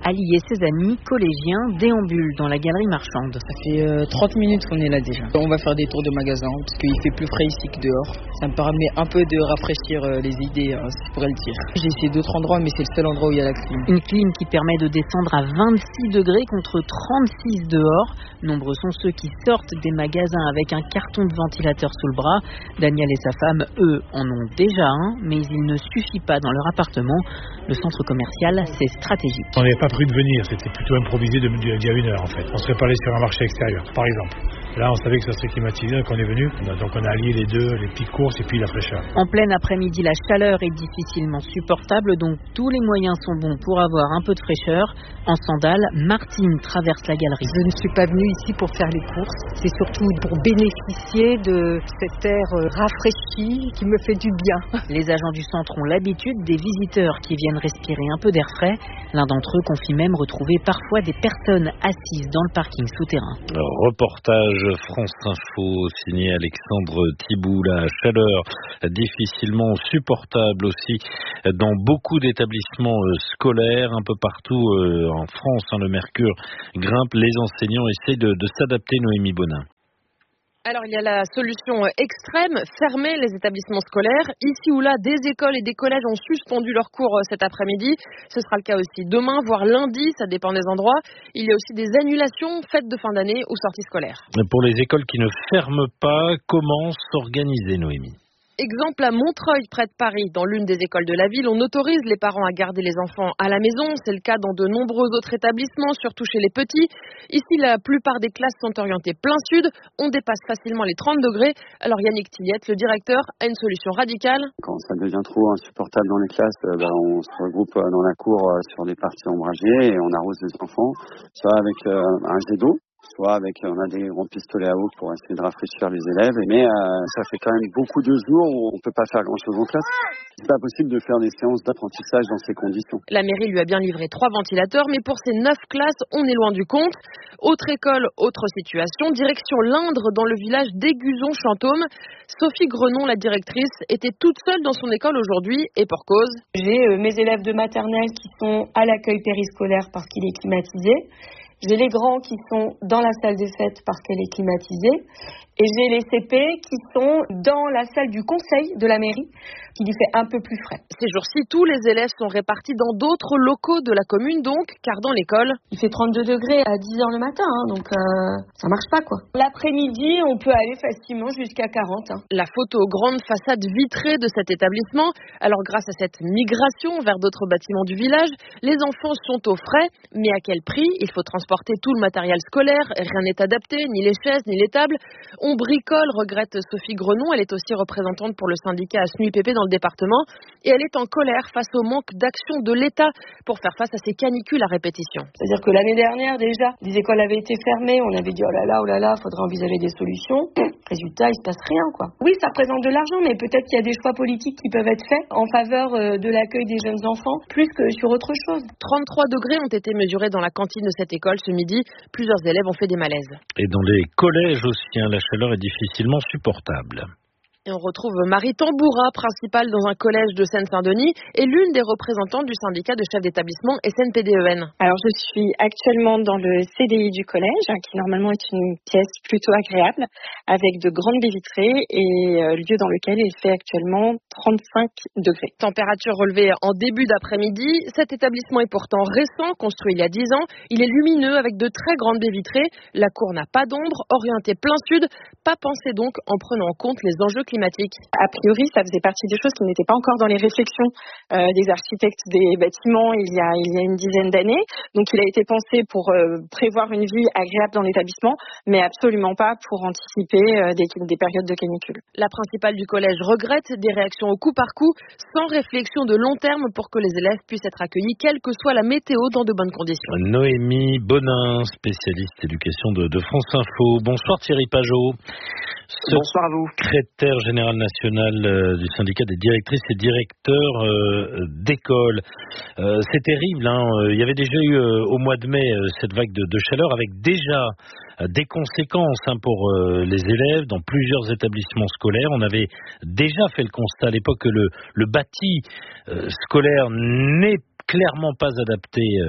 Speaker 15: ses amis collégiens déambulent dans la galerie marchande.
Speaker 17: Ça fait 30 minutes qu'on est là déjà. On va faire des tours de magasins parce qu'il fait plus frais ici que dehors. Ça me permet un peu de rafraîchir les idées, si je pourrais le dire. J'ai essayé d'autres endroits, mais c'est le seul endroit où il y a la clim.
Speaker 15: Une clim qui permet de descendre à 26 degrés contre 36 dehors. Nombreux sont ceux qui sortent des magasins avec un carton de ventilateur sous le bras. Daniel et sa femme, eux, en ont déjà un, mais il ne suffit pas dans leur appartement. Le centre commercial, c'est stratégique.
Speaker 18: On n'avait pas prévu de venir, c'était plutôt improvisé d'il y a 1 heure en fait. On serait pas allé sur un marché extérieur, par exemple. Là, on savait que ça serait climatisé quand on est venu. Donc on a allié les deux, les petites courses et puis la fraîcheur.
Speaker 15: En plein après-midi, la chaleur est difficilement supportable, donc tous les moyens sont bons pour avoir un peu de fraîcheur. En sandales, Martine traverse la galerie.
Speaker 19: Je ne suis pas venue ici pour faire les courses, c'est surtout pour bénéficier de cet air rafraîchi qui me fait du bien.
Speaker 15: Les agents du centre ont l'habitude des visiteurs qui viennent respirer un peu d'air frais. L'un d'entre eux confie même retrouver parfois des personnes assises dans le parking souterrain.
Speaker 2: Reportage France Info signé Alexandre Thibault. La chaleur difficilement supportable aussi dans beaucoup d'établissements scolaires un peu partout en France. Le mercure grimpe, les enseignants essaient de s'adapter. Noémie Bonin.
Speaker 20: Alors il y a la solution extrême, fermer les établissements scolaires. Ici ou là, des écoles et des collèges ont suspendu leurs cours cet après-midi. Ce sera le cas aussi demain, voire lundi, ça dépend des endroits. Il y a aussi des annulations, fêtes de fin d'année ou sorties scolaires.
Speaker 2: Pour les écoles qui ne ferment pas, comment s'organiser, Noémie ?
Speaker 20: Exemple à Montreuil, près de Paris. Dans l'une des écoles de la ville, on autorise les parents à garder les enfants à la maison. C'est le cas dans de nombreux autres établissements, surtout chez les petits. Ici, la plupart des classes sont orientées plein sud. On dépasse facilement les 30 degrés. Alors Yannick Tillette, le directeur, a une solution radicale.
Speaker 21: Quand ça devient trop insupportable dans les classes, on se regroupe dans la cour sur des parties ombragées et on arrose les enfants, soit avec un jet d'eau, soit avec, on a des grands pistolets à eau pour essayer de rafraîchir les élèves. Mais ça fait quand même beaucoup de jours où on peut pas faire grand-chose en classe. C'est pas possible de faire des séances d'apprentissage dans ces conditions.
Speaker 20: La mairie lui a bien livré 3 ventilateurs, mais pour ces 9 classes, on est loin du compte. Autre école, autre situation. Direction l'Indre, dans le village d'Aiguzon-Chantôme. Sophie Grenon, la directrice, était toute seule dans son école aujourd'hui, et pour cause.
Speaker 22: J'ai mes élèves de maternelle qui sont à l'accueil périscolaire parce qu'il est climatisé. J'ai les grands qui sont dans la salle des fêtes parce qu'elle est climatisée. Et j'ai les CP qui sont dans la salle du conseil de la mairie, qui lui fait un peu plus frais.
Speaker 20: Ces jours-ci, tous les élèves sont répartis dans d'autres locaux de la commune donc, car dans l'école...
Speaker 22: Il fait 32 degrés à 10h le matin, donc ça marche pas quoi. L'après-midi, on peut aller facilement jusqu'à 40.
Speaker 20: La photo grande façade vitrée de cet établissement. Alors grâce à cette migration vers d'autres bâtiments du village, les enfants sont au frais, mais à quel prix ? Il faut transporter tout le matériel scolaire, rien n'est adapté, ni les chaises, ni les tables. On bricole, regrette Sophie Grenon. Elle est aussi représentante pour le syndicat SNUIPP dans le département. Et elle est en colère face au manque d'action de l'État pour faire face à ces canicules à répétition.
Speaker 22: C'est-à-dire que l'année dernière, déjà, des écoles avaient été fermées. On avait dit, oh là là, faudrait envisager des solutions. Résultat, il se passe rien, quoi. Oui, ça représente de l'argent, mais peut-être qu'il y a des choix politiques qui peuvent être faits en faveur de l'accueil des jeunes enfants, plus que sur autre chose.
Speaker 20: 33 degrés ont été mesurés dans la cantine de cette école ce midi. Plusieurs élèves ont fait des malaises.
Speaker 2: Et dans les collèges aussi, la chaleur est difficilement supportable.
Speaker 20: Et on retrouve Marie Tambourin, principale dans un collège de Seine-Saint-Denis, et l'une des représentantes du syndicat de chefs d'établissement SNPDEN.
Speaker 23: Alors je suis actuellement dans le CDI du collège, qui normalement est une pièce plutôt agréable, avec de grandes baies vitrées et lieu dans lequel il fait actuellement 35 degrés.
Speaker 20: Température relevée en début d'après-midi. Cet établissement est pourtant récent, construit il y a 10 ans. Il est lumineux avec de très grandes baies vitrées. La cour n'a pas d'ombre, orientée plein sud. Pas pensé donc en prenant en compte les enjeux climatiques.
Speaker 23: A priori, ça faisait partie des choses qui n'étaient pas encore dans les réflexions des architectes des bâtiments il y a une dizaine d'années. Donc il a été pensé pour prévoir une vie agréable dans l'établissement, mais absolument pas pour anticiper des périodes de canicule.
Speaker 20: La principale du collège regrette des réactions au coup par coup, sans réflexion de long terme pour que les élèves puissent être accueillis, quelle que soit la météo, dans de bonnes conditions.
Speaker 2: Noémie Bonin, spécialiste éducation de France Info. Bonsoir Thierry Pajot.
Speaker 24: Bonsoir à vous.
Speaker 2: Secrétaire général national du syndicat des directrices et directeurs d'école. C'est terrible, il y avait déjà eu au mois de mai cette vague de chaleur avec déjà des conséquences pour les élèves dans plusieurs établissements scolaires. On avait déjà fait le constat à l'époque que le bâti scolaire n'est clairement pas adapté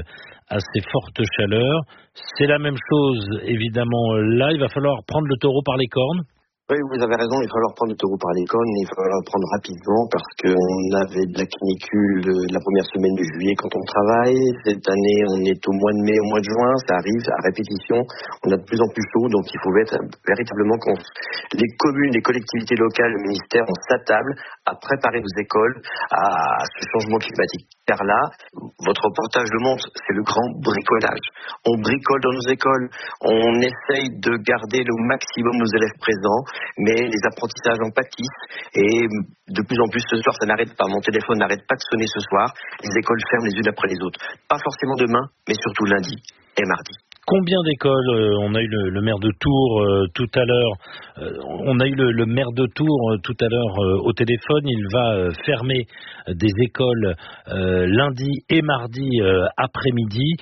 Speaker 2: à ces fortes chaleurs. C'est la même chose, évidemment, là. Il va falloir prendre le taureau par les cornes.
Speaker 1: Oui, vous avez raison, il va falloir prendre le taureau par les cornes, il va falloir le prendre rapidement parce qu'on avait de la canicule la première semaine de juillet quand on travaille. Cette année, on est au mois de mai, au mois de juin, ça arrive à répétition. On a de plus en plus chaud, donc il faut véritablement que les communes, les collectivités locales, le ministère, on s'attable à préparer nos écoles à ce changement climatique. Car là, votre reportage le montre, c'est le grand bricolage. On bricole dans nos écoles, on essaye de garder le maximum nos élèves présents, mais les apprentissages en pâtissent et de plus en plus ce soir, ça n'arrête pas. Mon téléphone n'arrête pas de sonner ce soir. Les écoles ferment les unes après les autres. Pas forcément demain, mais surtout lundi et mardi.
Speaker 2: Combien d'écoles on a eu le maire de Tours tout à l'heure. On a eu le maire de Tours tout à l'heure au téléphone. Il va fermer des écoles lundi et mardi après-midi.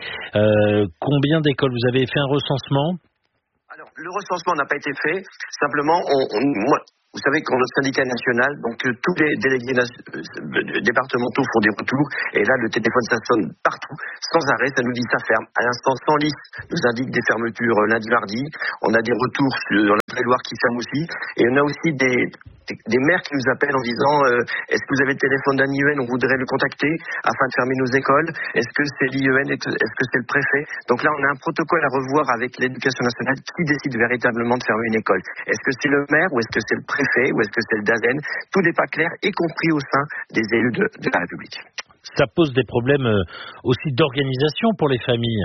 Speaker 2: Combien d'écoles? Vous avez fait un recensement?
Speaker 1: Alors, le recensement n'a pas été fait. Simplement, moi, vous savez qu'en notre syndicat national, donc tous les délégués départementaux font des retours, et là le téléphone ça sonne partout, sans arrêt, ça nous dit ça ferme. À l'instant, Senlis nous indique des fermetures lundi, mardi. On a des retours dans la Loire qui ferme aussi, et on a aussi des maires qui nous appellent en disant est-ce que vous avez le téléphone d'un IEN, on voudrait le contacter afin de fermer nos écoles. Est-ce que c'est l'IEN, est-ce que c'est le préfet? Donc là on a un protocole à revoir avec l'éducation nationale qui décide véritablement de fermer une école. Est-ce que c'est le maire ou est-ce que c'est le préfet ou est-ce que c'est le DAZEN? Tout n'est pas clair, y compris au sein des élus de la République.
Speaker 2: Ça pose des problèmes aussi d'organisation pour les familles.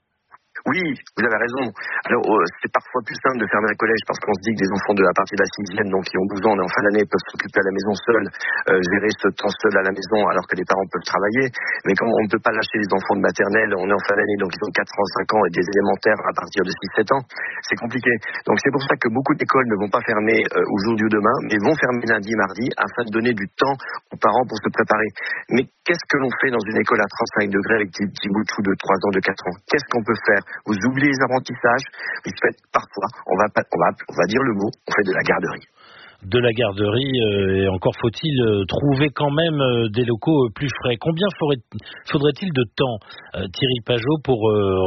Speaker 1: Oui, vous avez raison. Alors, c'est parfois plus simple de fermer un collège parce qu'on se dit que des enfants à partir de la 6e, donc qui ont 12 ans, on est en fin d'année, peuvent s'occuper à la maison seuls, gérer ce temps seul à la maison alors que les parents peuvent travailler. Mais quand on ne peut pas lâcher les enfants de maternelle, on est en fin d'année, donc ils ont 4 ans, 5 ans et des élémentaires à partir de 6-7 ans. C'est compliqué. Donc c'est pour ça que beaucoup d'écoles ne vont pas fermer aujourd'hui ou demain, mais vont fermer lundi, mardi, afin de donner du temps aux parents pour se préparer. Mais qu'est-ce que l'on fait dans une école à 35 degrés avec des petits bouts de 3 ans, de 4 ans? Qu'est-ce qu'on peut faire? Vous oubliez les apprentissages, vous faites parfois, on va dire le mot, on fait de la garderie.
Speaker 2: De la garderie, et encore faut-il trouver quand même des locaux plus frais. Combien faudrait-il de temps, Thierry Pajot, pour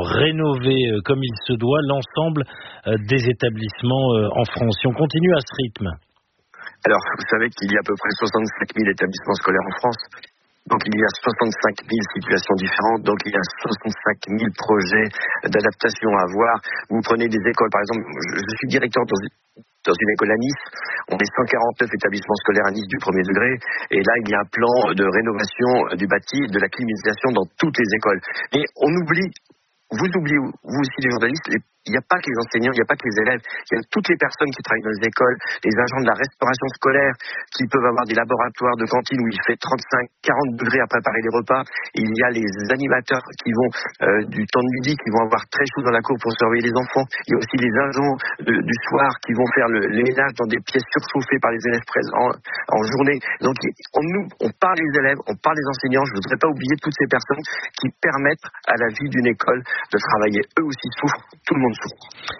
Speaker 2: rénover comme il se doit l'ensemble des établissements en France? Si on continue à ce rythme.
Speaker 1: Alors, vous savez qu'il y a à peu près 65 000 établissements scolaires en France. Donc il y a 65 000 situations différentes, donc il y a 65 000 projets d'adaptation à avoir. Vous prenez des écoles, par exemple, je suis directeur dans une école à Nice, on est 149 établissements scolaires à Nice du premier degré, et là il y a un plan de rénovation du bâti, de la climatisation dans toutes les écoles. Et on oublie, vous oubliez, vous aussi les journalistes, il n'y a pas que les enseignants, il n'y a pas que les élèves, il y a toutes les personnes qui travaillent dans les écoles, les agents de la restauration scolaire qui peuvent avoir des laboratoires de cantine où il fait 35-40 degrés à préparer les repas. Il y a les animateurs qui vont du temps de midi, qui vont avoir très chaud dans la cour pour surveiller les enfants. Il y a aussi les agents du soir qui vont faire les ménages dans des pièces surchauffées par les élèves présents en journée. Donc on parle des élèves, on parle des enseignants. Je ne voudrais pas oublier toutes ces personnes qui permettent à la vie d'une école de travailler. Eux aussi souffrent, tout le monde souffre.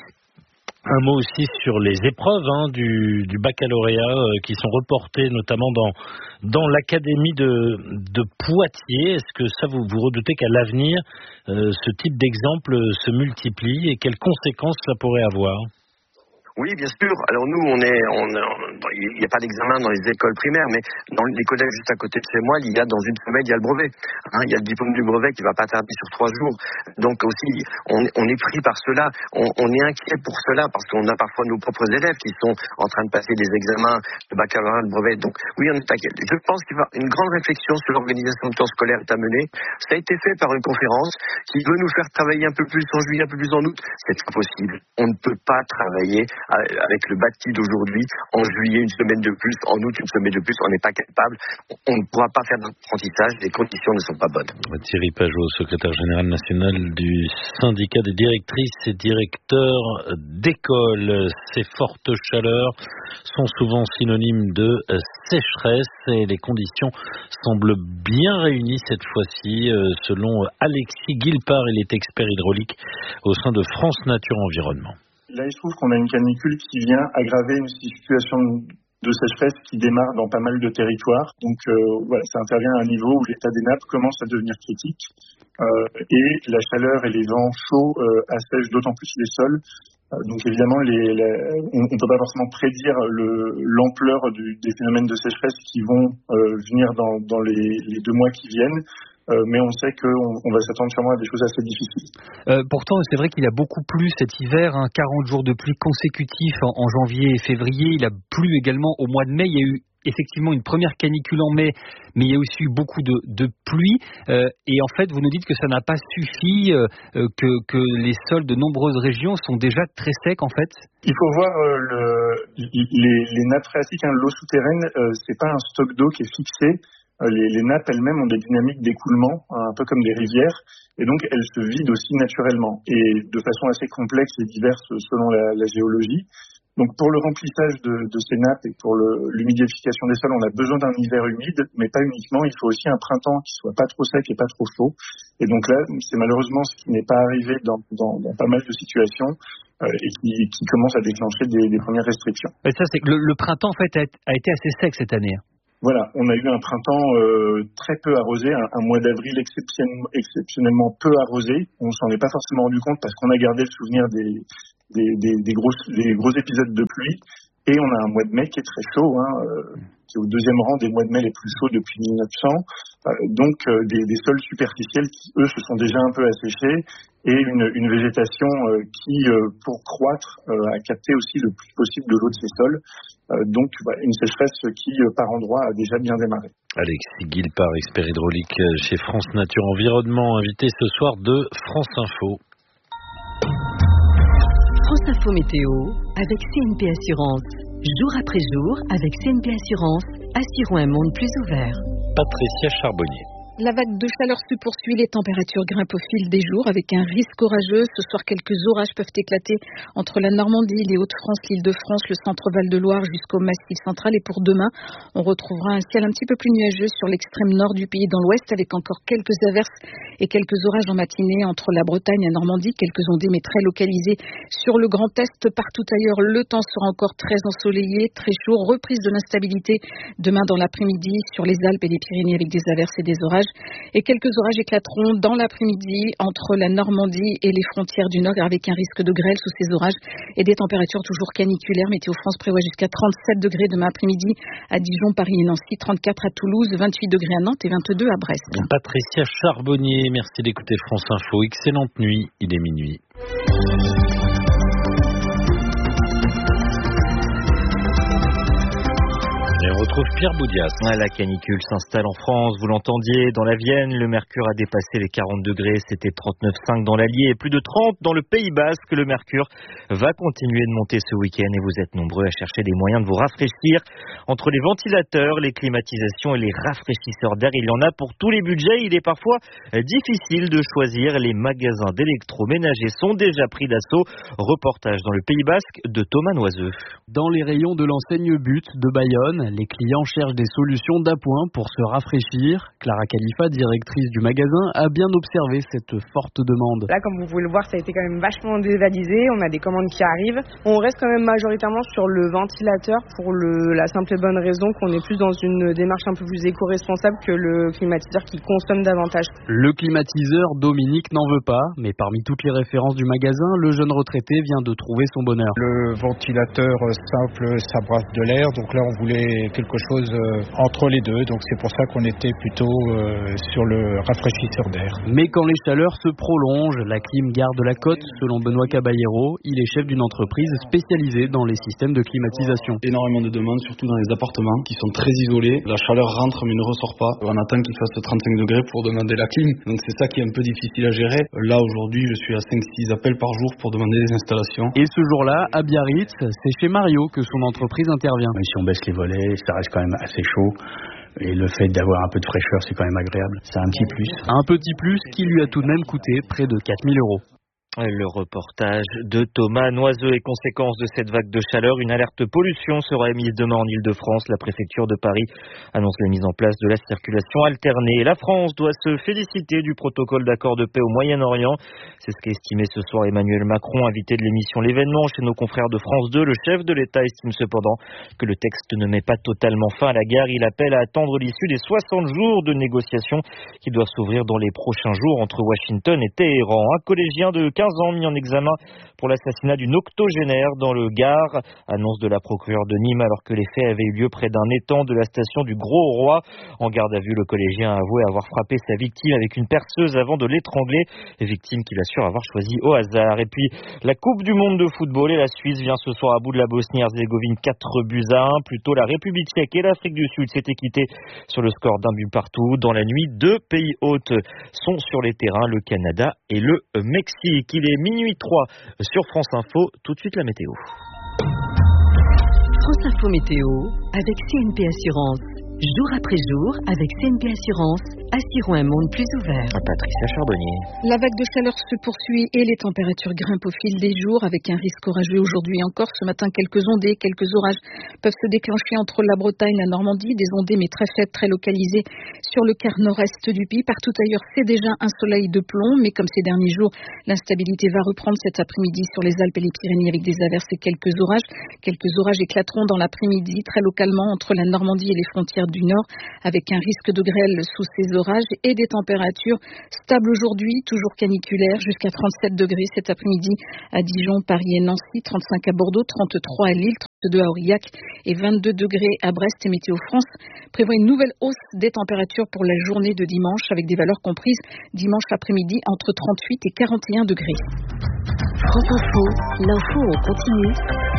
Speaker 2: Un mot aussi sur les épreuves du baccalauréat qui sont reportées notamment dans l'académie de Poitiers. Est-ce que ça vous redoutez qu'à l'avenir ce type d'exemple se multiplie et quelles conséquences ça pourrait avoir?
Speaker 1: Oui, bien sûr. Alors nous, il n'y a pas d'examen dans les écoles primaires, mais dans les collèges juste à côté de chez moi, dans une semaine, il y a le brevet. Il y a le diplôme du brevet qui ne va pas tarder sur 3 jours. Donc aussi, on est pris par cela. On est inquiet pour cela parce qu'on a parfois nos propres élèves qui sont en train de passer des examens de baccalauréat, de brevet. Donc oui, on est inquiet. Je pense qu'il va une grande réflexion sur l'organisation du temps scolaire est à mener. Ça a été fait par une conférence qui veut nous faire travailler un peu plus en juillet, un peu plus en août. C'est impossible. On ne peut pas travailler avec le bâti d'aujourd'hui, en juillet une semaine de plus, en août une semaine de plus, on n'est pas capable, on ne pourra pas faire d'apprentissage, les conditions ne sont pas bonnes.
Speaker 2: Thierry Pajot, secrétaire général national du syndicat des directrices et directeurs d'école. Ces fortes chaleurs sont souvent synonymes de sécheresse et les conditions semblent bien réunies cette fois-ci, selon Alexis Guilpart, il est expert hydraulique au sein de France Nature Environnement.
Speaker 4: Là, il se trouve qu'on a une canicule qui vient aggraver une situation
Speaker 7: de sécheresse qui démarre dans pas mal de territoires. Donc voilà, ça intervient à un niveau où l'état des nappes commence à devenir critique et la chaleur et les vents chauds assèchent d'autant plus les sols. Donc évidemment, on ne peut pas forcément prédire l'ampleur des phénomènes de sécheresse qui vont venir dans les 2 mois qui viennent. Mais on sait qu'on va s'attendre sûrement à des choses assez difficiles.
Speaker 4: Pourtant, c'est vrai qu'il a beaucoup plu cet hiver, 40 jours de pluie consécutifs en janvier et février. Il a plu également au mois de mai. Il y a eu effectivement une première canicule en mai, mais il y a aussi eu beaucoup de pluie. Et en fait, vous nous dites que ça n'a pas suffi, que les sols de nombreuses régions sont déjà très secs en fait.
Speaker 7: Il faut voir les nappes phréatiques, l'eau souterraine, c'est pas un stock d'eau qui est fixé. Les nappes elles-mêmes ont des dynamiques d'écoulement, un peu comme des rivières, et donc elles se vident aussi naturellement, et de façon assez complexe et diverse selon la géologie. Donc pour le remplissage de ces nappes et pour l'humidification des sols, on a besoin d'un hiver humide, mais pas uniquement, il faut aussi un printemps qui soit pas trop sec et pas trop chaud. Et donc là, c'est malheureusement ce qui n'est pas arrivé dans pas mal de situations. Et qui commence à déclencher des premières restrictions.
Speaker 4: Et ça, c'est que le printemps en fait a été assez sec cette année.
Speaker 7: Voilà, on a eu un printemps très peu arrosé, un mois d'avril exceptionnellement peu arrosé. On s'en est pas forcément rendu compte parce qu'on a gardé le souvenir des gros épisodes de pluie. Et on a un mois de mai qui est très chaud, qui est au 2e rang des mois de mai les plus chauds depuis 1900. Donc des sols superficiels qui, eux, se sont déjà un peu asséchés et une végétation qui, pour croître, a capté aussi le plus possible de l'eau de ces sols. Donc une sécheresse qui, par endroits, a déjà bien démarré.
Speaker 2: Alexis Guillepart, expert hydraulique chez France Nature Environnement, invité ce soir de France Info.
Speaker 3: France Info Météo avec CNP Assurance. Jour après jour, avec CNP Assurance, assurons un monde plus ouvert.
Speaker 2: Patricia Charbonnier.
Speaker 10: La vague de chaleur se poursuit, les températures grimpent au fil des jours avec un risque orageux. Ce soir, quelques orages peuvent éclater entre la Normandie, les Hauts-de-France, l'Île-de-France, le centre-Val de Loire jusqu'au Massif central. Et pour demain, on retrouvera un ciel un petit peu plus nuageux sur l'extrême nord du pays dans l'ouest avec encore quelques averses et quelques orages en matinée entre la Bretagne et la Normandie, quelques ondées mais très localisées sur le Grand Est. Partout ailleurs, le temps sera encore très ensoleillé, très chaud, reprise de l'instabilité demain dans l'après-midi sur les Alpes et les Pyrénées avec des averses et des orages. Et quelques orages éclateront dans l'après-midi entre la Normandie et les frontières du Nord avec un risque de grêle sous ces orages et des températures toujours caniculaires. Météo France prévoit jusqu'à 37 degrés demain après-midi à Dijon, Paris et Nancy, 34 à Toulouse, 28 degrés à Nantes et 22 à Brest.
Speaker 2: Patricia Charbonnier, merci d'écouter France Info. Excellente nuit, il est minuit. Et on retrouve Pierre Boudias.
Speaker 5: La canicule s'installe en France, vous l'entendiez, dans la Vienne, le mercure a dépassé les 40 degrés, c'était 39,5 dans l'Allier et plus de 30 dans le Pays Basque. Le mercure va continuer de monter ce week-end et vous êtes nombreux à chercher des moyens de vous rafraîchir. Entre les ventilateurs, les climatisations et les rafraîchisseurs d'air, il y en a pour tous les budgets. Il est parfois difficile de choisir. Les magasins d'électroménager sont déjà pris d'assaut. Reportage dans le Pays Basque de Thomas Noiseux.
Speaker 6: Dans les rayons de l'enseigne But de Bayonne, les clients cherchent des solutions d'appoint pour se rafraîchir. Clara Khalifa, directrice du magasin, a bien observé cette forte demande.
Speaker 8: Là, comme vous pouvez le voir, ça a été quand même vachement dévalisé. On a des commandes qui arrivent. On reste quand même majoritairement sur le ventilateur pour la simple et bonne raison qu'on est plus dans une démarche un peu plus éco-responsable que le climatiseur qui consomme davantage.
Speaker 6: Le climatiseur, Dominique n'en veut pas, mais parmi toutes les références du magasin, le jeune retraité vient de trouver son bonheur.
Speaker 25: Le ventilateur simple, ça brasse de l'air, donc là on voulait quelque chose entre les deux, donc c'est pour ça qu'on était plutôt sur le rafraîchisseur d'air.
Speaker 6: Mais quand les chaleurs se prolongent, la clim garde la cote, selon Benoît Caballero. Il est chef d'une entreprise spécialisée dans les systèmes de climatisation.
Speaker 26: Énormément de demandes, surtout dans les appartements qui sont très isolés. La chaleur rentre mais ne ressort pas. On attend qu'il fasse 35 degrés pour demander la clim, donc c'est ça qui est un peu difficile à gérer. Là aujourd'hui je suis à 5-6 appels par jour pour demander des installations.
Speaker 6: Et ce jour-là, à Biarritz, c'est chez Mario que son entreprise intervient.
Speaker 27: Même si on baisse les volets, ça reste quand même assez chaud. Et le fait d'avoir un peu de fraîcheur, c'est quand même agréable. C'est un petit plus.
Speaker 6: Un petit plus qui lui a tout de même coûté près de 4 000 €.
Speaker 5: Le reportage de Thomas Noiseux. Et conséquence de cette vague de chaleur, une alerte pollution sera émise demain en Ile-de-France. La préfecture de Paris annonce la mise en place de la circulation alternée. La France doit se féliciter du protocole d'accord de paix au Moyen-Orient. C'est ce qu'a estimé ce soir Emmanuel Macron, invité de l'émission L'événement chez nos confrères de France 2. Le chef de l'État estime cependant que le texte ne met pas totalement fin à la guerre. Il appelle à attendre l'issue des 60 jours de négociations qui doivent s'ouvrir dans les prochains jours entre Washington et Téhéran. Un collégien de 15 ans mis en examen pour l'assassinat d'une octogénaire dans le Gard, annonce de la procureure de Nîmes, alors que les faits avaient eu lieu près d'un étang de la station du Gros-Roi. En garde à vue, le collégien a avoué avoir frappé sa victime avec une perceuse avant de l'étrangler, victime qu'il assure avoir choisie au hasard. Et puis, la Coupe du Monde de football et la Suisse vient ce soir à bout de la Bosnie-Herzégovine 4-1. Plus tôt, la République tchèque et l'Afrique du Sud s'étaient quittés sur le score d'un but partout. Dans la nuit, 2 pays hôtes sont sur les terrains, le Canada et le Mexique. Il est minuit 3 sur France Info. Tout de suite la météo.
Speaker 3: France Info Météo avec CNP Assurance. Jour après jour, avec CNP Assurance, assurons un monde plus ouvert.
Speaker 5: Patricia Charbonnier.
Speaker 10: La vague de chaleur se poursuit et les températures grimpent au fil des jours avec un risque orageux aujourd'hui encore. Ce matin, quelques ondées, quelques orages peuvent se déclencher entre la Bretagne et la Normandie. Des ondées mais très faibles, très localisées sur le quart nord-est du pays. Partout ailleurs, c'est déjà un soleil de plomb. Mais comme ces derniers jours, l'instabilité va reprendre cet après-midi sur les Alpes et les Pyrénées avec des averses et quelques orages. Quelques orages éclateront dans l'après-midi très localement entre la Normandie et les frontières du Nord, avec un risque de grêle sous ces orages et des températures stables aujourd'hui, toujours caniculaires, jusqu'à 37 degrés cet après-midi à Dijon, Paris et Nancy, 35 à Bordeaux, 33 à Lille, 32 à Aurillac et 22 degrés à Brest. Et Météo France prévoit une nouvelle hausse des températures pour la journée de dimanche, avec des valeurs comprises dimanche après-midi entre 38 et 41 degrés.
Speaker 3: France Info, l'info en continu.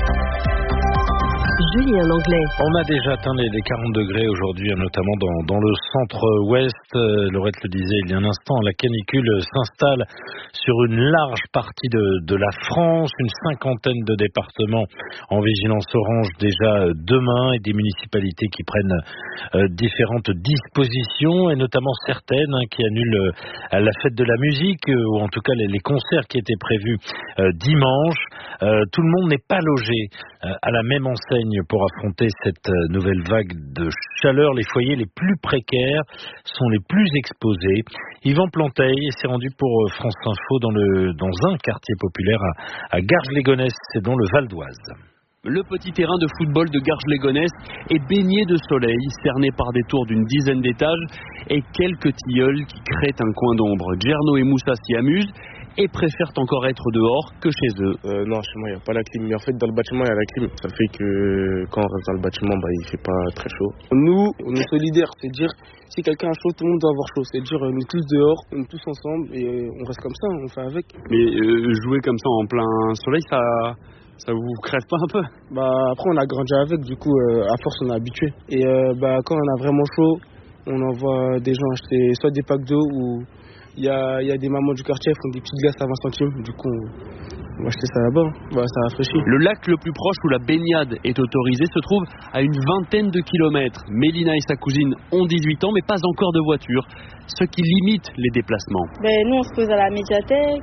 Speaker 3: Julien Langlais.
Speaker 2: On a déjà atteint les 40 degrés aujourd'hui, notamment dans le centre-ouest. Laurette le disait il y a un instant, la canicule s'installe sur une large partie de la France. Une cinquantaine de départements en vigilance orange déjà demain et des municipalités qui prennent différentes dispositions et notamment certaines qui annulent la fête de la musique ou en tout cas les concerts qui étaient prévus dimanche. Tout le monde n'est pas logé à la même enseigne pour affronter cette nouvelle vague de chaleur. Les foyers les plus précaires sont les plus exposés. Yvan Planteil s'est rendu pour France Info dans un quartier populaire à Garges-les-Gonesse, c'est dans le Val d'Oise.
Speaker 6: Le petit terrain de football de Garges-les-Gonesse est baigné de soleil, cerné par des tours d'une dizaine d'étages et quelques tilleuls qui créent un coin d'ombre. Djerno et Moussa s'y amusent et préfèrent encore être dehors que chez eux.
Speaker 9: Non, chez moi, il n'y a pas la clim. Mais en fait, dans le bâtiment, il y a la clim. Ça fait que quand on reste dans le bâtiment, il ne fait pas très chaud. Nous, on est solidaires. C'est dire, si quelqu'un a chaud, tout le monde doit avoir chaud. C'est dire, on est tous dehors, on est tous ensemble et on reste comme ça, on fait avec.
Speaker 6: Mais jouer comme ça en plein soleil, ça vous crève pas un peu?
Speaker 9: Après, on a grandi avec. Du coup, à force, on est habitué. Et quand on a vraiment chaud, on envoie des gens acheter soit des packs d'eau ou... Il y a des mamans du quartier qui font des petites glaces à 20 centimes. Du coup, on va acheter ça là-bas. Ça rafraîchit.
Speaker 6: Le lac le plus proche où la baignade est autorisée se trouve à une vingtaine de kilomètres. Mélina et sa cousine ont 18 ans, mais pas encore de voiture, ce qui limite les déplacements.
Speaker 23: Nous, on se pose à la médiathèque,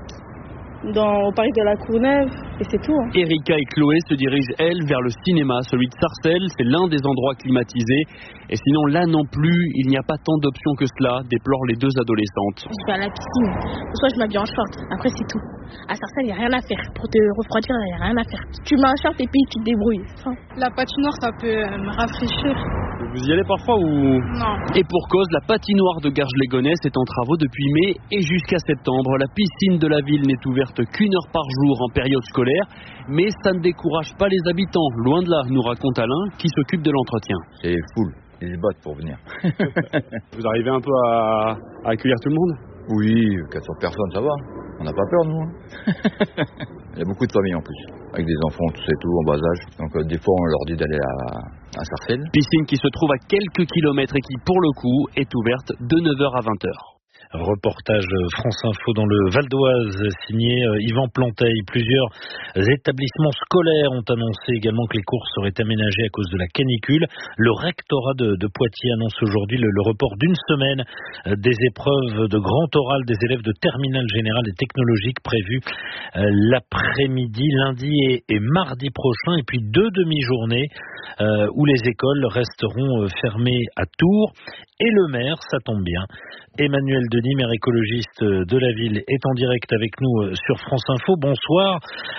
Speaker 23: au parc de la Courneuve, et c'est tout.
Speaker 6: Erika et Chloé se dirigent, elles, vers le cinéma, celui de Sarcelles. C'est l'un des endroits climatisés. Et sinon, là non plus, il n'y a pas tant d'options que cela, déplorent les deux adolescentes.
Speaker 11: Je vais à la piscine, soit je m'habille en short, après c'est tout. À Sarcelles, il n'y a rien à faire. Pour te refroidir, il n'y a rien à faire. Tu mets un short et puis tu te débrouilles.
Speaker 12: La patinoire, ça peut me rafraîchir.
Speaker 6: Vous y allez parfois ou...
Speaker 12: Non.
Speaker 6: Et pour cause, la patinoire de Garges-les-Gonesse est en travaux depuis mai et jusqu'à septembre. La piscine de la ville n'est ouverte qu'1 heure par jour en période scolaire, mais ça ne décourage pas les habitants. Loin de là, nous raconte Alain, qui s'occupe de l'entretien.
Speaker 13: C'est full, ils se battent pour venir.
Speaker 6: Vous arrivez un peu à accueillir tout le monde?
Speaker 13: Oui, 400 personnes, ça va. On n'a pas peur, nous. Il y a beaucoup de familles en plus, avec des enfants, tout ça et tout, en bas âge. Donc des fois, on leur dit d'aller à Sarcelles.
Speaker 6: Piscine qui se trouve à quelques kilomètres et qui, pour le coup, est ouverte de 9h à 20h.
Speaker 2: Reportage France Info dans le Val d'Oise, signé Yvan Planteil. Plusieurs établissements scolaires ont annoncé également que les cours seraient aménagés à cause de la canicule. Le rectorat de Poitiers annonce aujourd'hui le report d'une semaine des épreuves de grand oral des élèves de terminale générale et technologique prévues l'après-midi, lundi et mardi prochain, et puis 2 demi-journées où les écoles resteront fermées à Tours. Et le maire, ça tombe bien, Emmanuel Denis, maire écologiste de la ville, est en direct avec nous sur France Info. Bonsoir.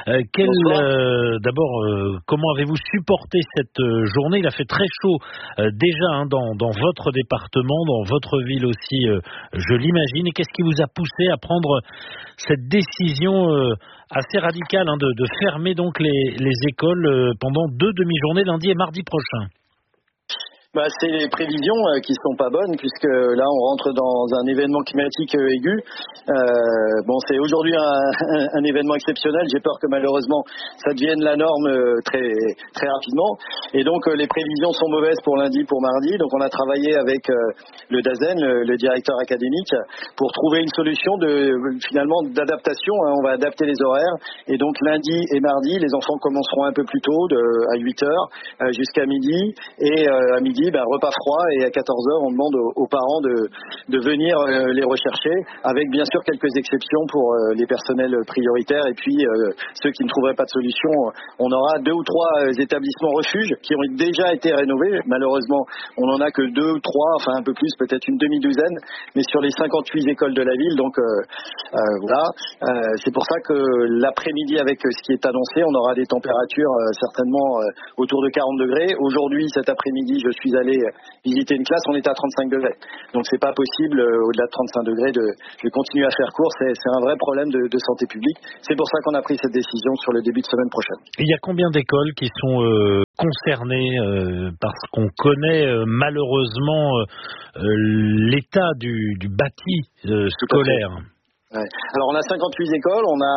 Speaker 2: D'abord, comment avez-vous supporté cette journée? Il a fait très chaud déjà dans votre département, dans votre ville aussi, je l'imagine. Et qu'est-ce qui vous a poussé à prendre cette décision assez radicale de fermer donc les écoles pendant 2 demi-journées, lundi et mardi prochain?
Speaker 14: C'est les prévisions qui sont pas bonnes, puisque là on rentre dans un événement climatique aigu. C'est aujourd'hui un événement exceptionnel. J'ai peur que malheureusement ça devienne la norme très très rapidement. Et donc les prévisions sont mauvaises pour lundi, pour mardi. Donc on a travaillé avec le DAZEN, le directeur académique, pour trouver une solution d'adaptation. On va adapter les horaires. Et donc lundi et mardi, les enfants commenceront un peu plus tôt, à 8h jusqu'à midi. Et à midi, repas froid, et à 14h on demande aux parents de venir les rechercher, avec bien sûr quelques exceptions pour les personnels prioritaires, et puis ceux qui ne trouveraient pas de solution. On aura 2 ou 3 établissements refuges qui ont déjà été rénovés. Malheureusement on n'en a que 2 ou 3, enfin un peu plus, peut-être une demi-douzaine, mais sur les 58 écoles de la ville. Donc voilà, c'est pour ça que l'après-midi, avec ce qui est annoncé, on aura des températures certainement autour de 40 degrés. Aujourd'hui, cet après-midi, je suis allé visiter une classe, on était à 35 degrés. Donc c'est pas possible, au-delà de 35 degrés, de continuer à faire cours. C'est un vrai problème de santé publique. C'est pour ça qu'on a pris cette décision sur le début de semaine prochaine.
Speaker 2: Il y a combien d'écoles qui sont concernées, parce qu'on connaît malheureusement l'état du bâti scolaire?
Speaker 14: Ouais. Alors on a 58 écoles, on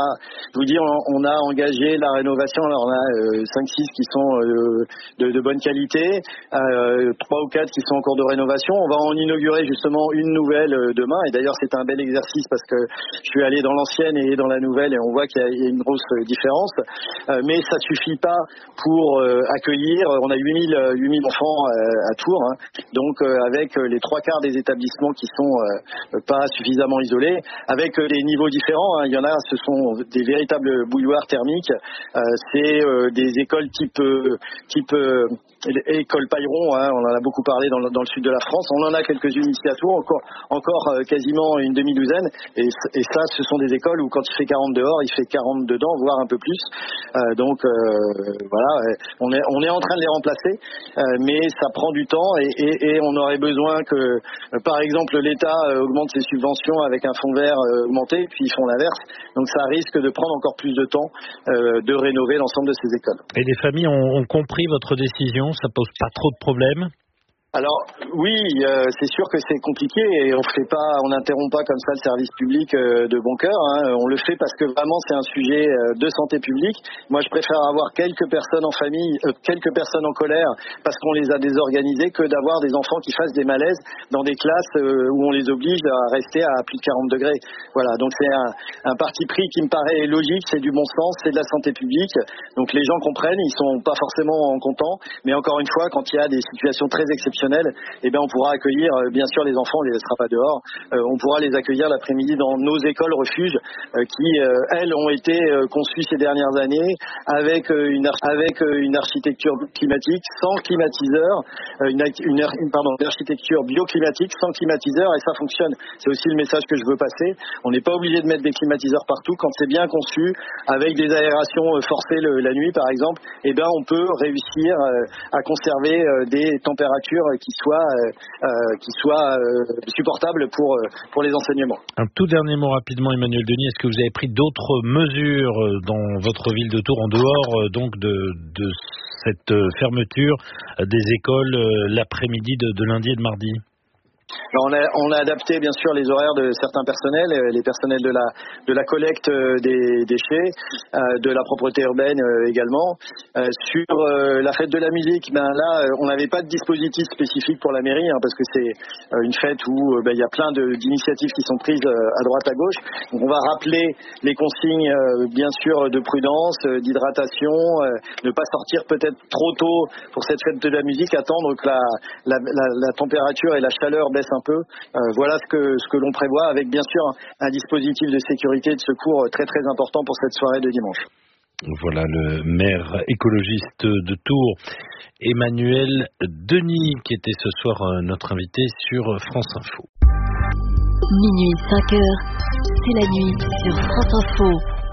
Speaker 14: a engagé la rénovation. Alors on a 5-6 qui sont de bonne qualité, 3 ou 4 qui sont en cours de rénovation. On va en inaugurer justement une nouvelle demain, et d'ailleurs c'est un bel exercice parce que je suis allé dans l'ancienne et dans la nouvelle, et on voit qu'il y a une grosse différence, mais ça suffit pas pour accueillir. On a 8000 enfants à Tours, donc avec les 3/4 des établissements qui sont pas suffisamment isolés, avec des niveaux différents. Il y en a, ce sont des véritables bouilloires thermiques. C'est des écoles type école Pailleron. On en a beaucoup parlé dans le sud de la France. On en a quelques-unes ici à Tours, encore quasiment une demi-douzaine. Et ça, ce sont des écoles où quand il fait 40 dehors, il fait 40 dedans, voire un peu plus. Donc voilà, on est en train de les remplacer, mais ça prend du temps, et on aurait besoin que, par exemple, l'État augmente ses subventions avec un fonds vert augmenté, puis ils font l'inverse. Donc ça risque de prendre encore plus de temps de rénover l'ensemble de ces écoles.
Speaker 2: Et les familles ont compris votre décision? Ça pose pas trop de problèmes?
Speaker 14: Alors oui, c'est sûr que c'est compliqué, et on n'interrompt pas comme ça le service public de bon cœur. On le fait parce que vraiment c'est un sujet de santé publique. Moi je préfère avoir quelques personnes en famille, quelques personnes en colère parce qu'on les a désorganisées, que d'avoir des enfants qui fassent des malaises dans des classes où on les oblige à rester à plus de 40 degrés. Voilà, donc c'est un parti pris qui me paraît logique, c'est du bon sens, c'est de la santé publique. Donc les gens comprennent, ils sont pas forcément contents, mais encore une fois, quand il y a des situations très exceptionnelles, on pourra accueillir, bien sûr les enfants, on les laissera pas dehors, on pourra les accueillir l'après-midi dans nos écoles refuges qui elles ont été conçues ces dernières années avec une architecture climatique sans climatiseur, une architecture bioclimatique sans climatiseur, et ça fonctionne. C'est aussi le message que je veux passer. On n'est pas obligé de mettre des climatiseurs partout. Quand c'est bien conçu, avec des aérations forcées la nuit par exemple, on peut réussir à conserver des températures qui soient supportables pour les enseignements.
Speaker 2: Un tout dernier mot rapidement, Emmanuel Denis, est-ce que vous avez pris d'autres mesures dans votre ville de Tours en dehors donc de cette fermeture des écoles l'après-midi de lundi et de mardi?
Speaker 14: Alors on a adapté bien sûr les horaires de certains personnels, les personnels de la collecte des déchets, de la propreté urbaine également. Sur la fête de la musique, là on n'avait pas de dispositif spécifique pour la mairie parce que c'est une fête où il y a plein d'initiatives qui sont prises à droite à gauche. Donc on va rappeler les consignes bien sûr de prudence, d'hydratation, ne pas sortir peut-être trop tôt pour cette fête de la musique, attendre que la température et la chaleur baissent un peu. Voilà ce que l'on prévoit avec bien sûr un dispositif de sécurité et de secours très très important pour cette soirée de dimanche.
Speaker 2: Voilà le maire écologiste de Tours, Emmanuel Denis, qui était ce soir notre invité sur France Info.
Speaker 3: Minuit 5 heures, c'est la nuit sur France Info.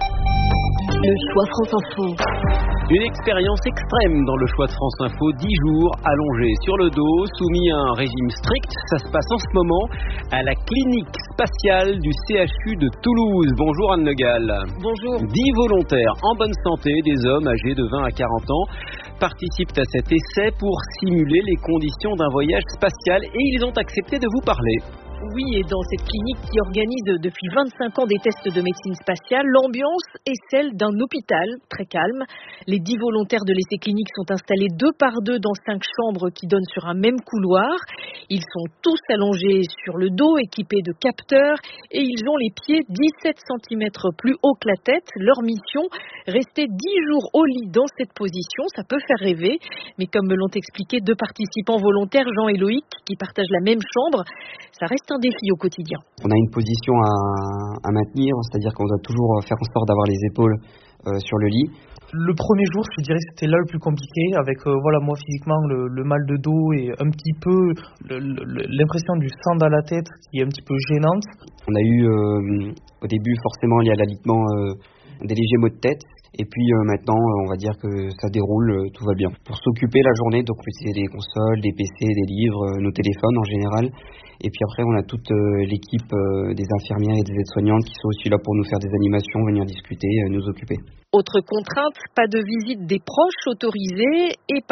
Speaker 3: Le choix France Info.
Speaker 6: Une expérience extrême dans le choix de France Info, 10 jours allongés sur le dos, soumis à un régime strict. Ça se passe en ce moment à la clinique spatiale du CHU de Toulouse. Bonjour Anne Le Gall.
Speaker 20: Bonjour.
Speaker 6: 10 volontaires en bonne santé, des hommes âgés de 20 à 40 ans, participent à cet essai pour simuler les conditions d'un voyage spatial et ils ont accepté de vous parler.
Speaker 15: Oui, et dans cette clinique qui organise depuis 25 ans des tests de médecine spatiale, l'ambiance est celle d'un hôpital très calme. Les 10 volontaires de l'essai clinique sont installés 2 par 2 dans 5 chambres qui donnent sur un même couloir. Ils sont tous allongés sur le dos, équipés de capteurs, et ils ont les pieds 17 cm plus haut que la tête. Leur mission, rester 10 jours au lit dans cette position. Ça peut faire rêver, mais comme me l'ont expliqué 2 participants volontaires, Jean et Loïc, qui partagent la même chambre, ça reste un défi au quotidien.
Speaker 16: On a une position à maintenir, c'est-à-dire qu'on doit toujours faire en sorte d'avoir les épaules sur le lit.
Speaker 17: Le premier jour, je dirais que c'était là le plus compliqué, avec moi physiquement le mal de dos et un petit peu l'impression du sang dans la tête qui est un petit peu gênante.
Speaker 16: On a eu au début forcément lié à l'alitement des légers maux de tête. Et puis maintenant, on va dire que ça déroule, tout va bien. Pour s'occuper la journée, donc c'est des consoles, des PC, des livres, nos téléphones en général. Et puis après, on a toute l'équipe des infirmières et des aides-soignantes qui sont aussi là pour nous faire des animations, venir discuter, nous occuper.
Speaker 15: Autre contrainte, pas de visite des proches autorisés et